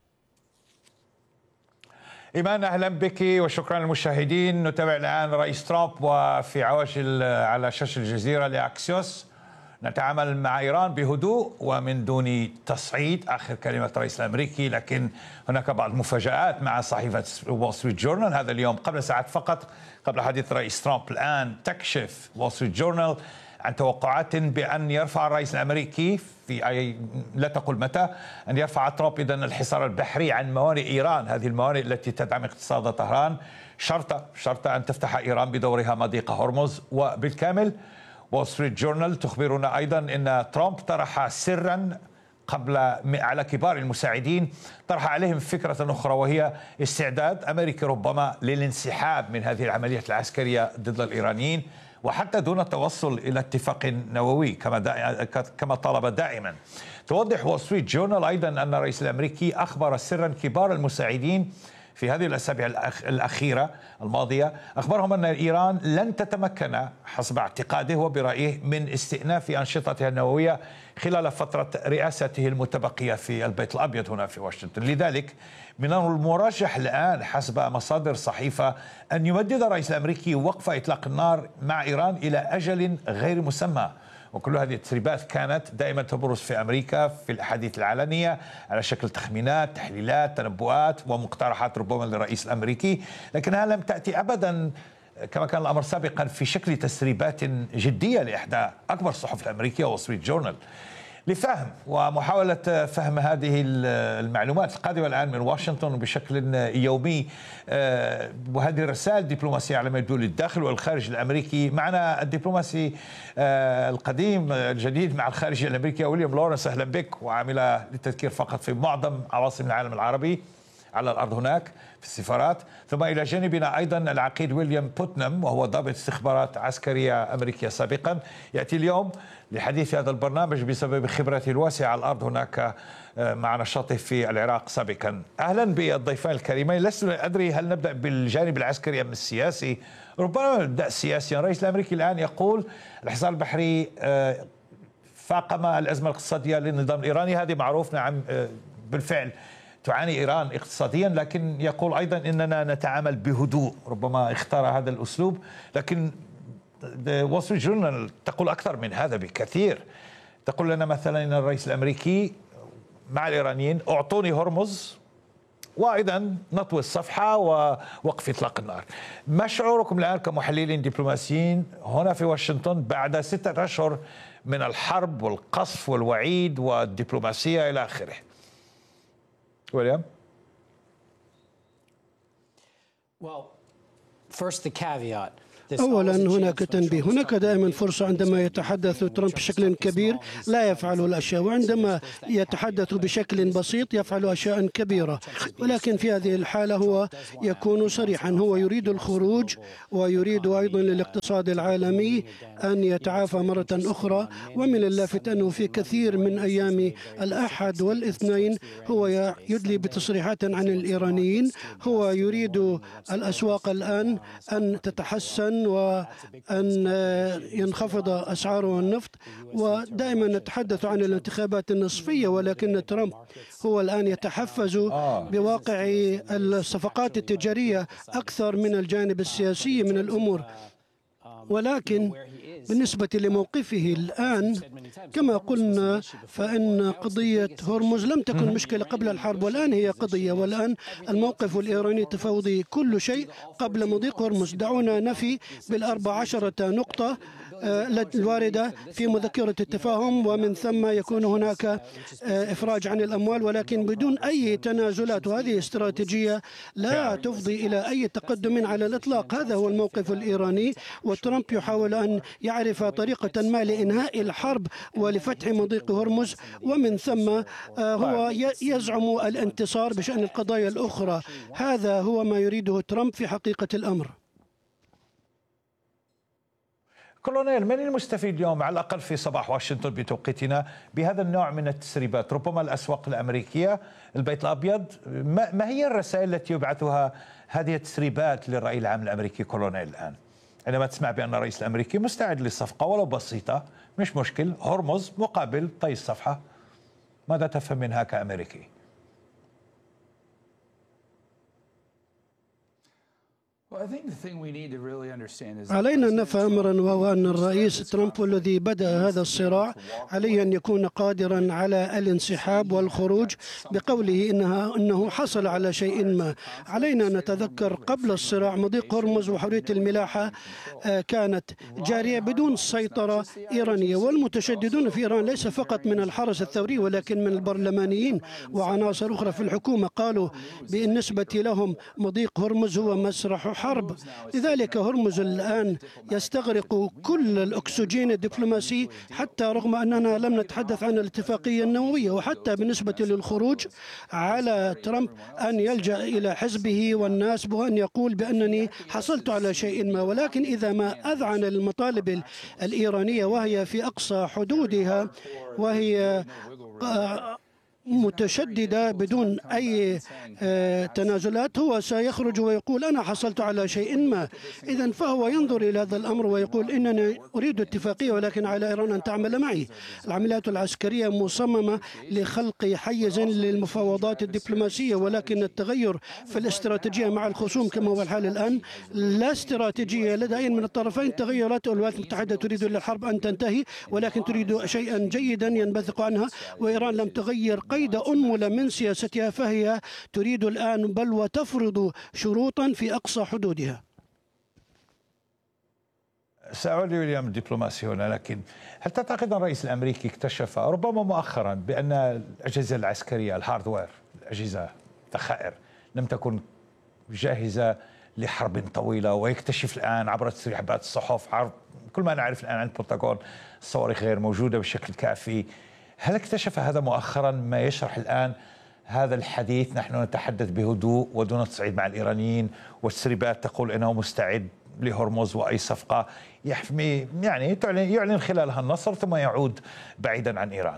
إيمان أهلا بك وشكرا للمشاهدين. نتابع الآن رئيس ترامب وفي عواجل على شاشة الجزيرة لأكسيوس: نتعامل مع إيران بهدوء ومن دون تصعيد، آخر كلمة الرئيس الأمريكي. لكن هناك بعض المفاجآت مع صحيفة وول ستريت جورنال هذا اليوم قبل ساعات فقط قبل حديث رئيس ترامب. الآن تكشف وول ستريت جورنال عن توقعات بأن يرفع الرئيس الأمريكي في أي لا تقول متى أن يرفع ترامب إذن الحصار البحري عن موانئ إيران، هذه الموانئ التي تدعم اقتصاد طهران، شرط شرط أن تفتح إيران بدورها مضيق هرمز. وبالكامل وول ستريت جورنال تخبرنا أيضا أن ترامب طرح سرا قبل على كبار المساعدين، طرح عليهم فكرة أخرى وهي استعداد أمريكا ربما للانسحاب من هذه العملية العسكرية ضد الإيرانيين، وحتى دون التوصل إلى اتفاق نووي كما كما طالب دائما. توضح وول ستريت جورنال أيضا أن الرئيس الأمريكي أخبر سرا كبار المساعدين في هذه الأسابيع الأخيرة الماضية، أخبرهم أن إيران لن تتمكن حسب اعتقاده وبرأيه من استئناف أنشطتها النووية خلال فترة رئاسته المتبقية في البيت الأبيض هنا في واشنطن. لذلك من المرجح الآن حسب مصادر صحيفة أن يمدد الرئيس الأمريكي وقف إطلاق النار مع إيران إلى أجل غير مسمى. وكل هذه التسريبات كانت دائما تبرز في أمريكا في الأحاديث العلنية على شكل تخمينات، تحليلات، تنبؤات ومقترحات ربما للرئيس الأمريكي، لكنها لم تأتي أبدا كما كان الأمر سابقا في شكل تسريبات جدية لإحدى أكبر الصحف الأمريكية وول ستريت جورنال. لفهم ومحاولة فهم هذه المعلومات القادمة الآن من واشنطن بشكل يومي، وهذه الرسائل الدبلوماسية على ما يبدو للداخل والخارج الأمريكي. معنا الدبلوماسي القديم الجديد مع الخارجية الأمريكية ويليام لورنس، أهلا بك، وعامل للتذكير فقط في معظم عواصم العالم العربي على الأرض هناك في السفارات. ثم إلى جانبنا أيضا العقيد ويليام بوتنام، وهو ضابط استخبارات عسكرية أمريكية سابقا، يأتي اليوم لحديث هذا البرنامج بسبب خبرته الواسعة على الأرض هناك مع نشاطه في العراق سابقا. أهلا بالضيفان الكريمين. لست أدري هل نبدأ بالجانب العسكري أم السياسي؟ ربما نبدأ سياسيا. الرئيس الأمريكي الآن يقول الحصار البحري فاقم الأزمة الاقتصادية للنظام الإيراني، هذه معروف، نعم بالفعل تعاني إيران اقتصاديا، لكن يقول أيضا إننا نتعامل بهدوء، ربما اختار هذا الأسلوب، لكن وول ستريت جورنال تقول أكثر من هذا بكثير. تقول لنا مثلا إن الرئيس الأمريكي مع الإيرانيين أعطوني هرمز وأيضا نطوي الصفحة ووقف إطلاق النار. ما شعوركم الآن كمحللين دبلوماسيين هنا في واشنطن بعد ستة أشهر من الحرب والقصف والوعيد والدبلوماسية إلى آخره؟ ويليام. أولا هناك تنبيه، هناك دائما فرصة عندما يتحدث ترامب بشكل كبير لا يفعل الأشياء، وعندما يتحدث بشكل بسيط يفعل أشياء كبيرة، ولكن في هذه الحالة هو يكون صريحا، هو يريد الخروج ويريد أيضا للاقتصاد العالمي أن يتعافى مرة أخرى. ومن اللافت أنه في كثير من أيام الأحد والاثنين هو يدلي بتصريحات عن الإيرانيين، هو يريد الأسواق الآن أن تتحسن وأن ينخفض أسعار النفط، ودائما نتحدث عن الانتخابات النصفية، ولكن ترامب هو الآن يتحفز بواقع الصفقات التجارية أكثر من الجانب السياسي من الأمور. ولكن بالنسبة لموقفه الآن كما قلنا فإن قضية هرمز لم تكن مشكلة قبل الحرب، والآن هي قضية، والآن الموقف الإيراني تفاوضي كل شيء قبل مضيق هرمز. دعونا نفي بالأربع عشرة نقطة الواردة في مذكرة التفاهم، ومن ثم يكون هناك إفراج عن الأموال ولكن بدون أي تنازلات، وهذه استراتيجية لا تفضي إلى أي تقدم على الإطلاق. هذا هو الموقف الإيراني، وترامب يحاول أن يعرف طريقة ما لإنهاء الحرب ولفتح مضيق هرمز، ومن ثم هو يزعم الانتصار بشأن القضايا الأخرى. هذا هو ما يريده ترامب في حقيقة الأمر. كولونيل، من المستفيد اليوم على الأقل في صباح واشنطن بتوقيتنا بهذا النوع من التسريبات؟ ربما الأسواق الأمريكية، البيت الأبيض، ما هي الرسائل التي يبعثها هذه التسريبات للرأي العام الأمريكي كولونيل الآن؟ عندما تسمع بأن الرئيس الأمريكي مستعد للصفقة ولو بسيطة، مش مشكل، هرمز مقابل طي الصفحة، ماذا تفهم منها كأمريكي؟ علينا أن نفهم أمرا، وهو أن الرئيس ترامب الذي بدأ هذا الصراع عليه أن يكون قادرا على الانسحاب والخروج بقوله إنها أنه حصل على شيء ما. علينا أن نتذكر قبل الصراع مضيق هرمز وحرية الملاحة كانت جارية بدون سيطرة إيرانية، والمتشددون في إيران ليس فقط من الحرس الثوري ولكن من البرلمانيين وعناصر أخرى في الحكومة قالوا بالنسبة لهم مضيق هرمز هو مسرح حرب. لذلك هرمز الآن يستغرق كل الأكسجين الدبلوماسي، حتى رغم أننا لم نتحدث عن الاتفاقية النووية. وحتى بالنسبة للخروج على ترامب أن يلجأ إلى حزبه والناس بأن يقول بأنني حصلت على شيء ما، ولكن إذا ما أذعن للمطالب الإيرانية وهي في أقصى حدودها وهي متشددة بدون أي تنازلات هو سيخرج ويقول أنا حصلت على شيء ما. إذن فهو ينظر إلى هذا الأمر ويقول إنني أريد اتفاقية ولكن على إيران أن تعمل معي. العمليات العسكرية مصممة لخلق حيز للمفاوضات الدبلوماسية، ولكن التغير في الاستراتيجية مع الخصوم كما هو الحال الآن لا استراتيجية لدى أي من الطرفين. تغيرات الولايات المتحدة تريد للحرب أن تنتهي ولكن تريد شيئا جيدا ينبثق عنها، وإيران لم تغير قيد أنملة من سياستها، فهي تريد الآن بل وتفرض شروطا في أقصى حدودها. سأعود ويليام الدبلوماسي هنا، لكن هل تعتقد أن الرئيس الأمريكي اكتشف ربما مؤخرا بأن الأجهزة العسكرية الهاردوير، الأجهزة الذخائر، لم تكن جاهزة لحرب طويلة، ويكتشف الآن عبر تسريبات الصحف عرض كل ما نعرف الآن عن البنتاغون الصواريخ غير موجودة بشكل كافي؟ هل اكتشف هذا مؤخرا ما يشرح الآن هذا الحديث؟ نحن نتحدث بهدوء ودون تصعيد مع الإيرانيين، والتسريبات تقول أنه مستعد لهرمز وأي صفقة يحمي يعني يعلن خلالها النصر ثم يعود بعيدا عن إيران.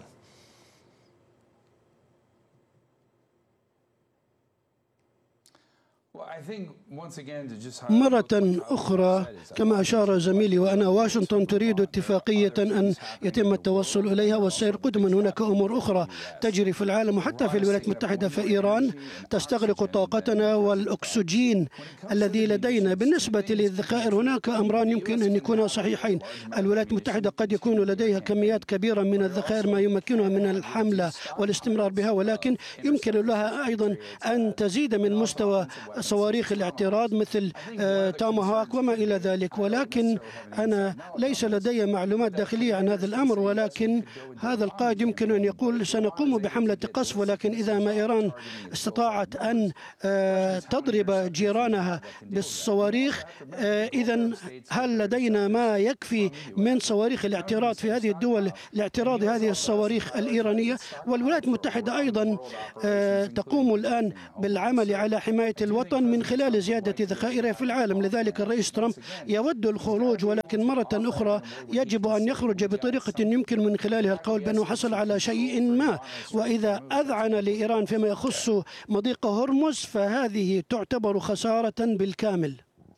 مرة أخرى كما أشار زميلي وأنا، واشنطن تريد اتفاقية أن يتم التوصل إليها والسير قدما. هناك أمور أخرى تجري في العالم وحتى في الولايات المتحدة، فإيران تستغرق طاقتنا والأكسجين الذي لدينا. بالنسبة للذخائر هناك أمران يمكن أن يكونا صحيحين. الولايات المتحدة قد يكون لديها كميات كبيرة من الذخائر ما يمكنها من الحملة والاستمرار بها، ولكن يمكن لها أيضا أن تزيد من مستوى صواريخ الاعتراض مثل تاماهاك وما إلى ذلك. ولكن أنا ليس لدي معلومات داخلية عن هذا الأمر، ولكن هذا القائد يمكن أن يقول سنقوم بحملة قصف، ولكن إذا ما إيران استطاعت أن تضرب جيرانها بالصواريخ، إذا هل لدينا ما يكفي من صواريخ الاعتراض في هذه الدول لاعتراض هذه الصواريخ الإيرانية؟ والولايات المتحدة أيضا تقوم الآن بالعمل على حماية الوطن من خلال زيادة ذخائرها في العالم. لذلك الرئيس ترامب يود الخروج، ولكن مرة أخرى يجب أن يخرج بطريقة يمكن من خلالها القول بأنه حصل على شيء ما. وإذا أذعن لإيران فيما يخص مضيق هرمز فهذه تعتبر خسارة بالكامل.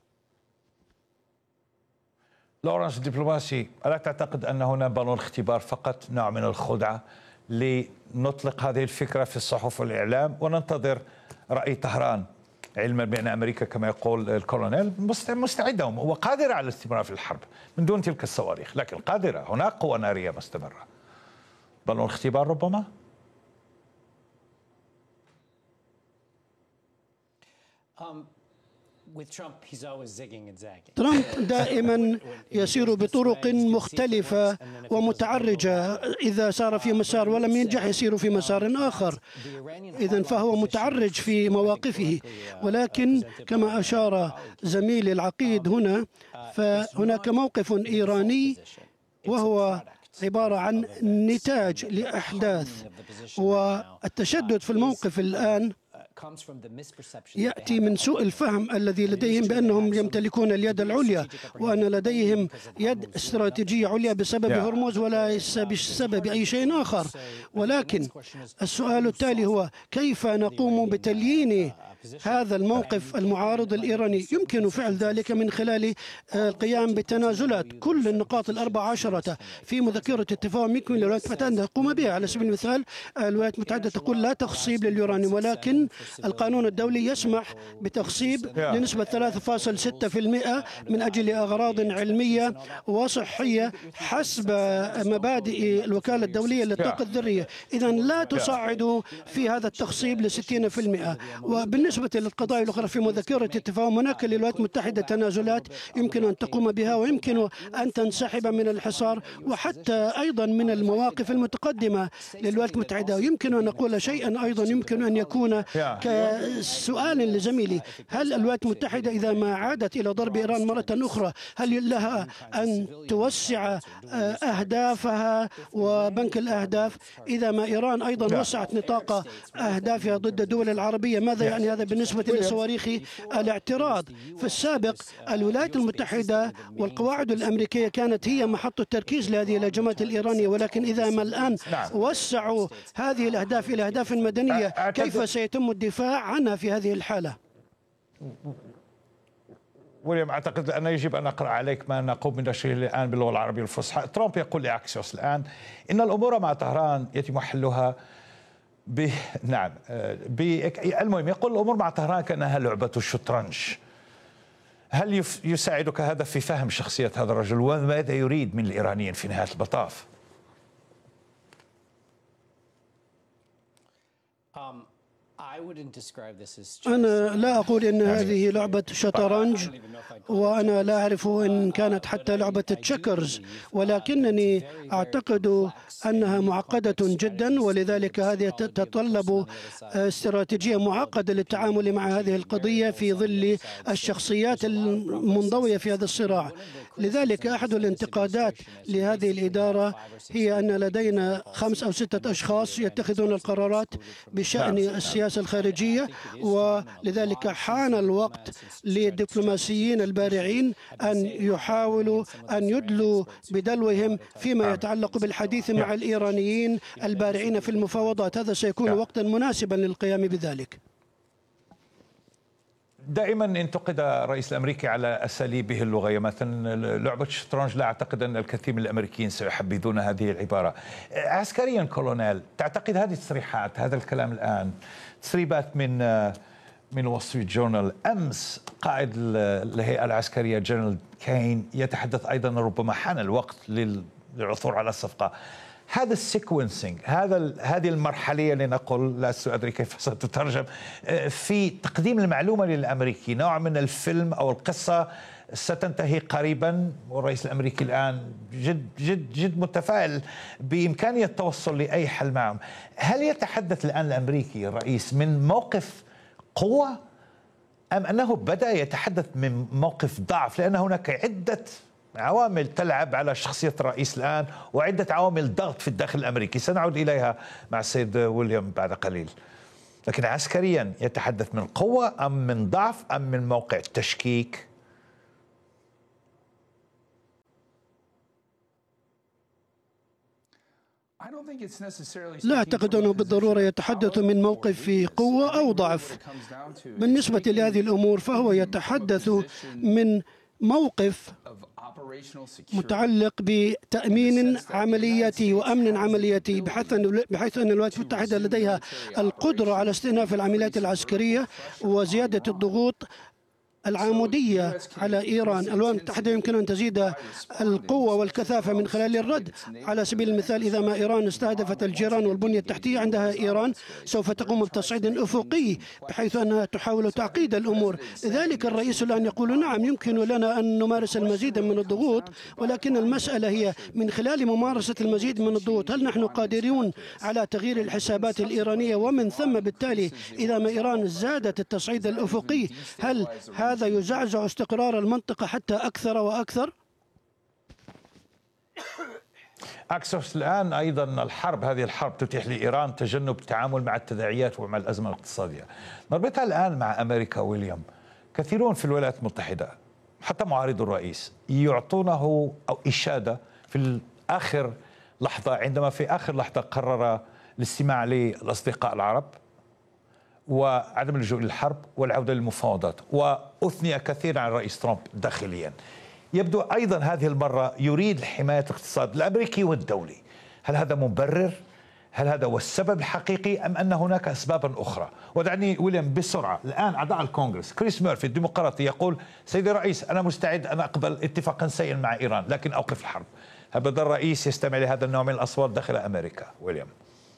لورنس الدبلوماسي، ألا تعتقد أن هنا بالون اختبار فقط، نوع من الخدعة لنطلق هذه الفكرة في الصحف والإعلام وننتظر رأي طهران، علما بأن أمريكا كما يقول الكولونيل مستعدة وقادرة على الاستمرار في الحرب من دون تلك الصواريخ، لكن قادرة، هناك قوة نارية مستمرة. بالون اختبار ربما؟ ترامب دائما يسير بطرق مختلفة ومتعرجة، إذا سار في مسار ولم ينجح يسير في مسار آخر، إذن فهو متعرج في مواقفه. ولكن كما أشار زميلي العقيد هنا، فهناك موقف إيراني وهو عبارة عن نتاج لأحداث، والتشدد في الموقف الآن يأتي من سوء الفهم الذي لديهم بأنهم يمتلكون اليد العليا وأن لديهم يد استراتيجية عليا بسبب هرمز وليس بسبب أي شيء آخر. ولكن السؤال التالي هو كيف نقوم بتليين هذا الموقف المعارض الإيراني؟ يمكن فعل ذلك من خلال القيام بالتنازلات. كل النقاط الأربع عشرة في مذكرة التفاهم يمكن للولايات المتحدة أن تقوم بها. على سبيل المثال الولايات المتحدة تقول لا تخصيب لليورانيوم، ولكن القانون الدولي يسمح بتخصيب لنسبة ثلاثة فاصلة ستة بالمئة من أجل أغراض علمية وصحية حسب مبادئ الوكالة الدولية للطاقة الذرية. إذن لا تصعدوا في هذا التخصيب لستين بالمئة. وبالنسبة بالنسبة للقضايا الأخرى في مذكرة التفاهم هناك للولايات المتحدة تنازلات يمكن أن تقوم بها، ويمكن أن تنسحب من الحصار وحتى أيضا من المواقف المتقدمة للولايات المتحدة. ويمكن أن نقول شيئا أيضا يمكن أن يكون كسؤال لزميلي: هل الولايات المتحدة إذا ما عادت إلى ضرب إيران مرة أخرى هل لها أن توسع أهدافها وبنك الأهداف؟ إذا ما إيران أيضا وسعت نطاق أهدافها ضد الدول العربية، ماذا يعني هذا بالنسبة لصواريخ الاعتراض؟ في السابق الولايات المتحدة والقواعد الأمريكية كانت هي محط التركيز لهذه الهجمات الإيرانية، ولكن إذا ما الآن وسعوا هذه الأهداف إلى أهداف مدنية كيف سيتم الدفاع عنها في هذه الحالة؟ ويليام، أعتقد أن يجب أن أقرأ عليك ما نقوم بنشره الآن باللغة العربية الفصحى. ترامب يقول لأكسيوس الآن إن الأمور مع طهران يتم حلها ب نعم ب المهم يقول الأمور مع طهران كأنها لعبة الشطرنج. هل يف... يساعدك هذا في فهم شخصية هذا الرجل وماذا يريد من الإيرانيين في نهاية المطاف؟ أنا لا أقول أن هذه لعبة شطرنج، وأنا لا أعرف إن كانت حتى لعبة تشيكرز، ولكنني أعتقد أنها معقدة جدا، ولذلك هذه تتطلب استراتيجية معقدة للتعامل مع هذه القضية في ظل الشخصيات المنضوية في هذا الصراع. لذلك أحد الانتقادات لهذه الإدارة هي أن لدينا خمس أو ستة أشخاص يتخذون القرارات بشأن السياسة الخارجية، ولذلك حان الوقت للدبلوماسيين البارعين أن يحاولوا أن يدلوا بدلوهم فيما يتعلق بالحديث مع الإيرانيين البارعين في المفاوضات. هذا سيكون وقتا مناسبا للقيام بذلك. دائما انتقد الرئيس الامريكي على اساليبه اللغويه، مثلا لعبه الشطرنج لا اعتقد ان الكثير من الامريكيين سيحبذون هذه العباره. عسكريا كولونيل، تعتقد هذه التصريحات، هذا الكلام الان تسريبات من من وول ستريت جورنال؟ امس قائد الهيئه العسكريه جنرال كين يتحدث ايضا ربما حان الوقت للعثور على الصفقه. هذا السيكونسينج، هذا هذه المرحليه لنقل، لا ادري كيف ستترجم، في تقديم المعلومه للامريكي، نوع من الفيلم او القصه ستنتهي قريبا، والرئيس الامريكي الان جد جد جد متفائل بامكانيه التوصل لاي حل معهم. هل يتحدث الان الامريكي الرئيس من موقف قوه ام انه بدا يتحدث من موقف ضعف؟ لان هناك عده عوامل تلعب على شخصية الرئيس الآن، وعدة عوامل ضغط في الداخل الأمريكي سنعود إليها مع السيد ويليام بعد قليل. لكن عسكريا يتحدث من قوة أم من ضعف أم من موقع التشكيك؟ لا أعتقد أنه بالضرورة يتحدث من موقف في قوة أو ضعف. بالنسبة لهذه الأمور فهو يتحدث من موقف متعلق بتأمين عملياتي وأمن عملياتي، بحيث أن بحيث أن الولايات المتحدة لديها القدرة على استئناف العمليات العسكرية وزيادة الضغوط العمودية على إيران. الولايات المتحدة يمكن أن تزيد القوة والكثافة من خلال الرد. على سبيل المثال، إذا ما إيران استهدفت الجيران والبنية التحتية عندها، إيران سوف تقوم بتصعيد أفقي بحيث أنها تحاول تعقيد الأمور. لذلك الرئيس الآن يقول نعم يمكن لنا أن نمارس المزيد من الضغوط، ولكن المسألة هي من خلال ممارسة المزيد من الضغوط هل نحن قادرون على تغيير الحسابات الإيرانية، ومن ثم بالتالي إذا ما إيران زادت التصعيد الأفقي هل هذا هذا يزعزع استقرار المنطقة حتى أكثر وأكثر؟ أكسوس الآن أيضا الحرب، هذه الحرب تتيح لإيران تجنب التعامل مع التداعيات ومع الأزمة الاقتصادية. نربطها الآن مع أمريكا. ويليام، كثيرون في الولايات المتحدة حتى معارض الرئيس يعطونه أو إشادة في آخر لحظة، عندما في آخر لحظة قرر الاستماع للأصدقاء العرب وعدم اللجوء للحرب والعودة للمفاوضات، وأثني كثيرا عن الرئيس ترامب داخليا. يبدو أيضا هذه المرة يريد حماية الاقتصاد الأمريكي والدولي. هل هذا مبرر؟ هل هذا هو السبب الحقيقي أم أن هناك أسبابا أخرى؟ ودعني ويليام بسرعة، الآن أعضاء الكونغرس كريس ميرفي الديمقراطي يقول سيدي الرئيس أنا مستعد أن أقبل اتفاقا سيئا مع إيران لكن أوقف الحرب. هل بدأ الرئيس يستمع لهذا النوع من الأصوات داخل أمريكا؟ ويليام.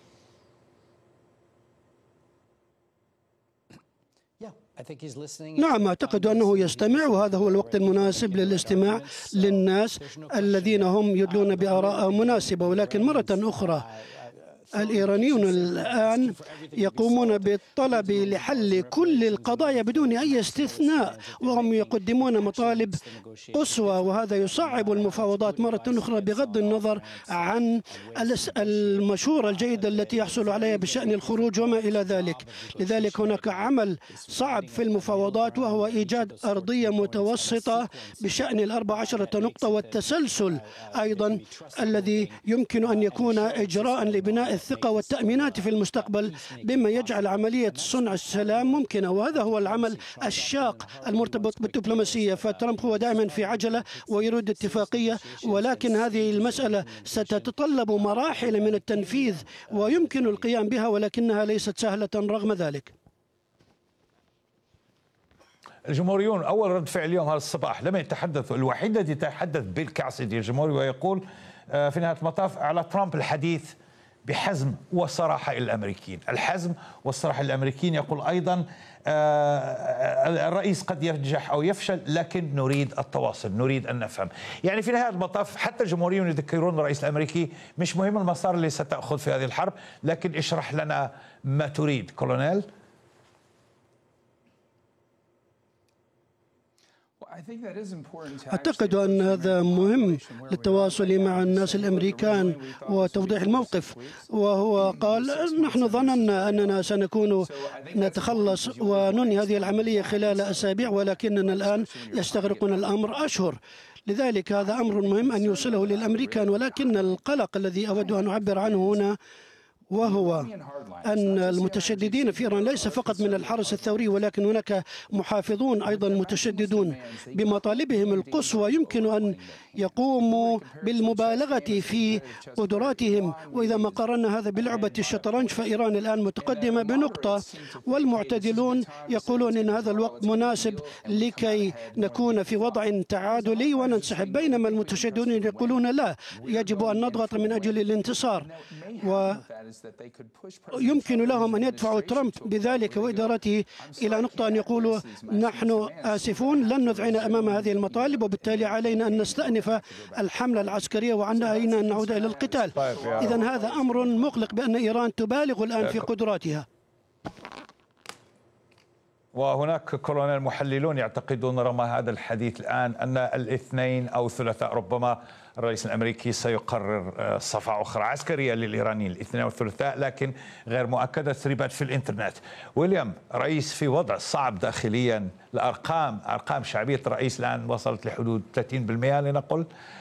نعم، أعتقد أنه يستمع، وهذا هو الوقت المناسب للاستماع للناس الذين هم يدلون بآراء مناسبة. ولكن مرة أخرى الإيرانيون الآن يقومون بالطلب لحل كل القضايا بدون أي استثناء، وهم يقدمون مطالب قصوى، وهذا يصعب المفاوضات مرة أخرى بغض النظر عن المشورة الجيدة التي يحصل عليها بشأن الخروج وما إلى ذلك. لذلك هناك عمل صعب في المفاوضات، وهو إيجاد أرضية متوسطة بشأن الأربع عشرة نقطة، والتسلسل أيضا الذي يمكن أن يكون إجراء لبناء الثقة والتأمينات في المستقبل، بما يجعل عملية صنع السلام ممكنة. وهذا هو العمل الشاق المرتبط بالدبلوماسية. فترامب هو دائما في عجلة ويريد اتفاقية، ولكن هذه المسألة ستتطلب مراحل من التنفيذ ويمكن القيام بها، ولكنها ليست سهلة رغم ذلك. الجمهوريون أول رد فعل اليوم هذا الصباح لم يتحدثوا، الوحيد الذي يتحدث بيل كاسيدي الجمهوري ويقول في نهاية المطاف على ترامب الحديث بحزم وصراحة إلى الأمريكيين. الحزم والصراحة للأمريكيين. يقول أيضا الرئيس قد ينجح أو يفشل لكن نريد التواصل، نريد أن نفهم. يعني في نهاية المطاف حتى الجمهوريون يذكرون الرئيس الأمريكي مش مهم المسار اللي ستأخذ في هذه الحرب، لكن اشرح لنا ما تريد. كولونيل، أعتقد أن هذا مهم للتواصل مع الناس الأمريكان وتوضيح الموقف. وهو قال نحن ظننا أننا سنكون نتخلص وننهي هذه العملية خلال أسابيع، ولكننا الآن يستغرقنا الأمر أشهر. لذلك هذا أمر مهم أن يوصله للأمريكان، ولكن القلق الذي أود أن أعبر عنه هنا وهو أن المتشددين في إيران ليس فقط من الحرس الثوري، ولكن هناك محافظون أيضا متشددون بمطالبهم القصوى يمكن أن يقوموا بالمبالغة في قدراتهم. وإذا ما قارنا هذا بلعبة الشطرنج فإيران الآن متقدمة بنقطة، والمعتدلون يقولون أن هذا الوقت مناسب لكي نكون في وضع تعادلي وننسحب، بينما المتشددون يقولون لا، يجب أن نضغط من أجل الانتصار. ويمكن لهم أن يدفعوا ترامب بذلك وإدارته إلى نقطة أن يقولوا نحن آسفون لن نذعن أمام هذه المطالب، وبالتالي علينا أن نستأنف الحملة العسكرية وعلينا أن نعود إلى القتال. إذن هذا أمر مقلق بأن إيران تبالغ الآن في قدراتها. وهناك كولونيل محللون يعتقدون رغم هذا الحديث الآن أن الاثنين أو الثلاثاء ربما الرئيس الأمريكي سيقرر صفعة أخرى عسكرية للإيرانيين الاثنين والثلاثاء، لكن غير مؤكدة، تسريبات في الإنترنت. ويليام، رئيس في وضع صعب داخليا، الأرقام أرقام شعبية الرئيس الآن وصلت لحدود ثلاثين بالمئة لنقل.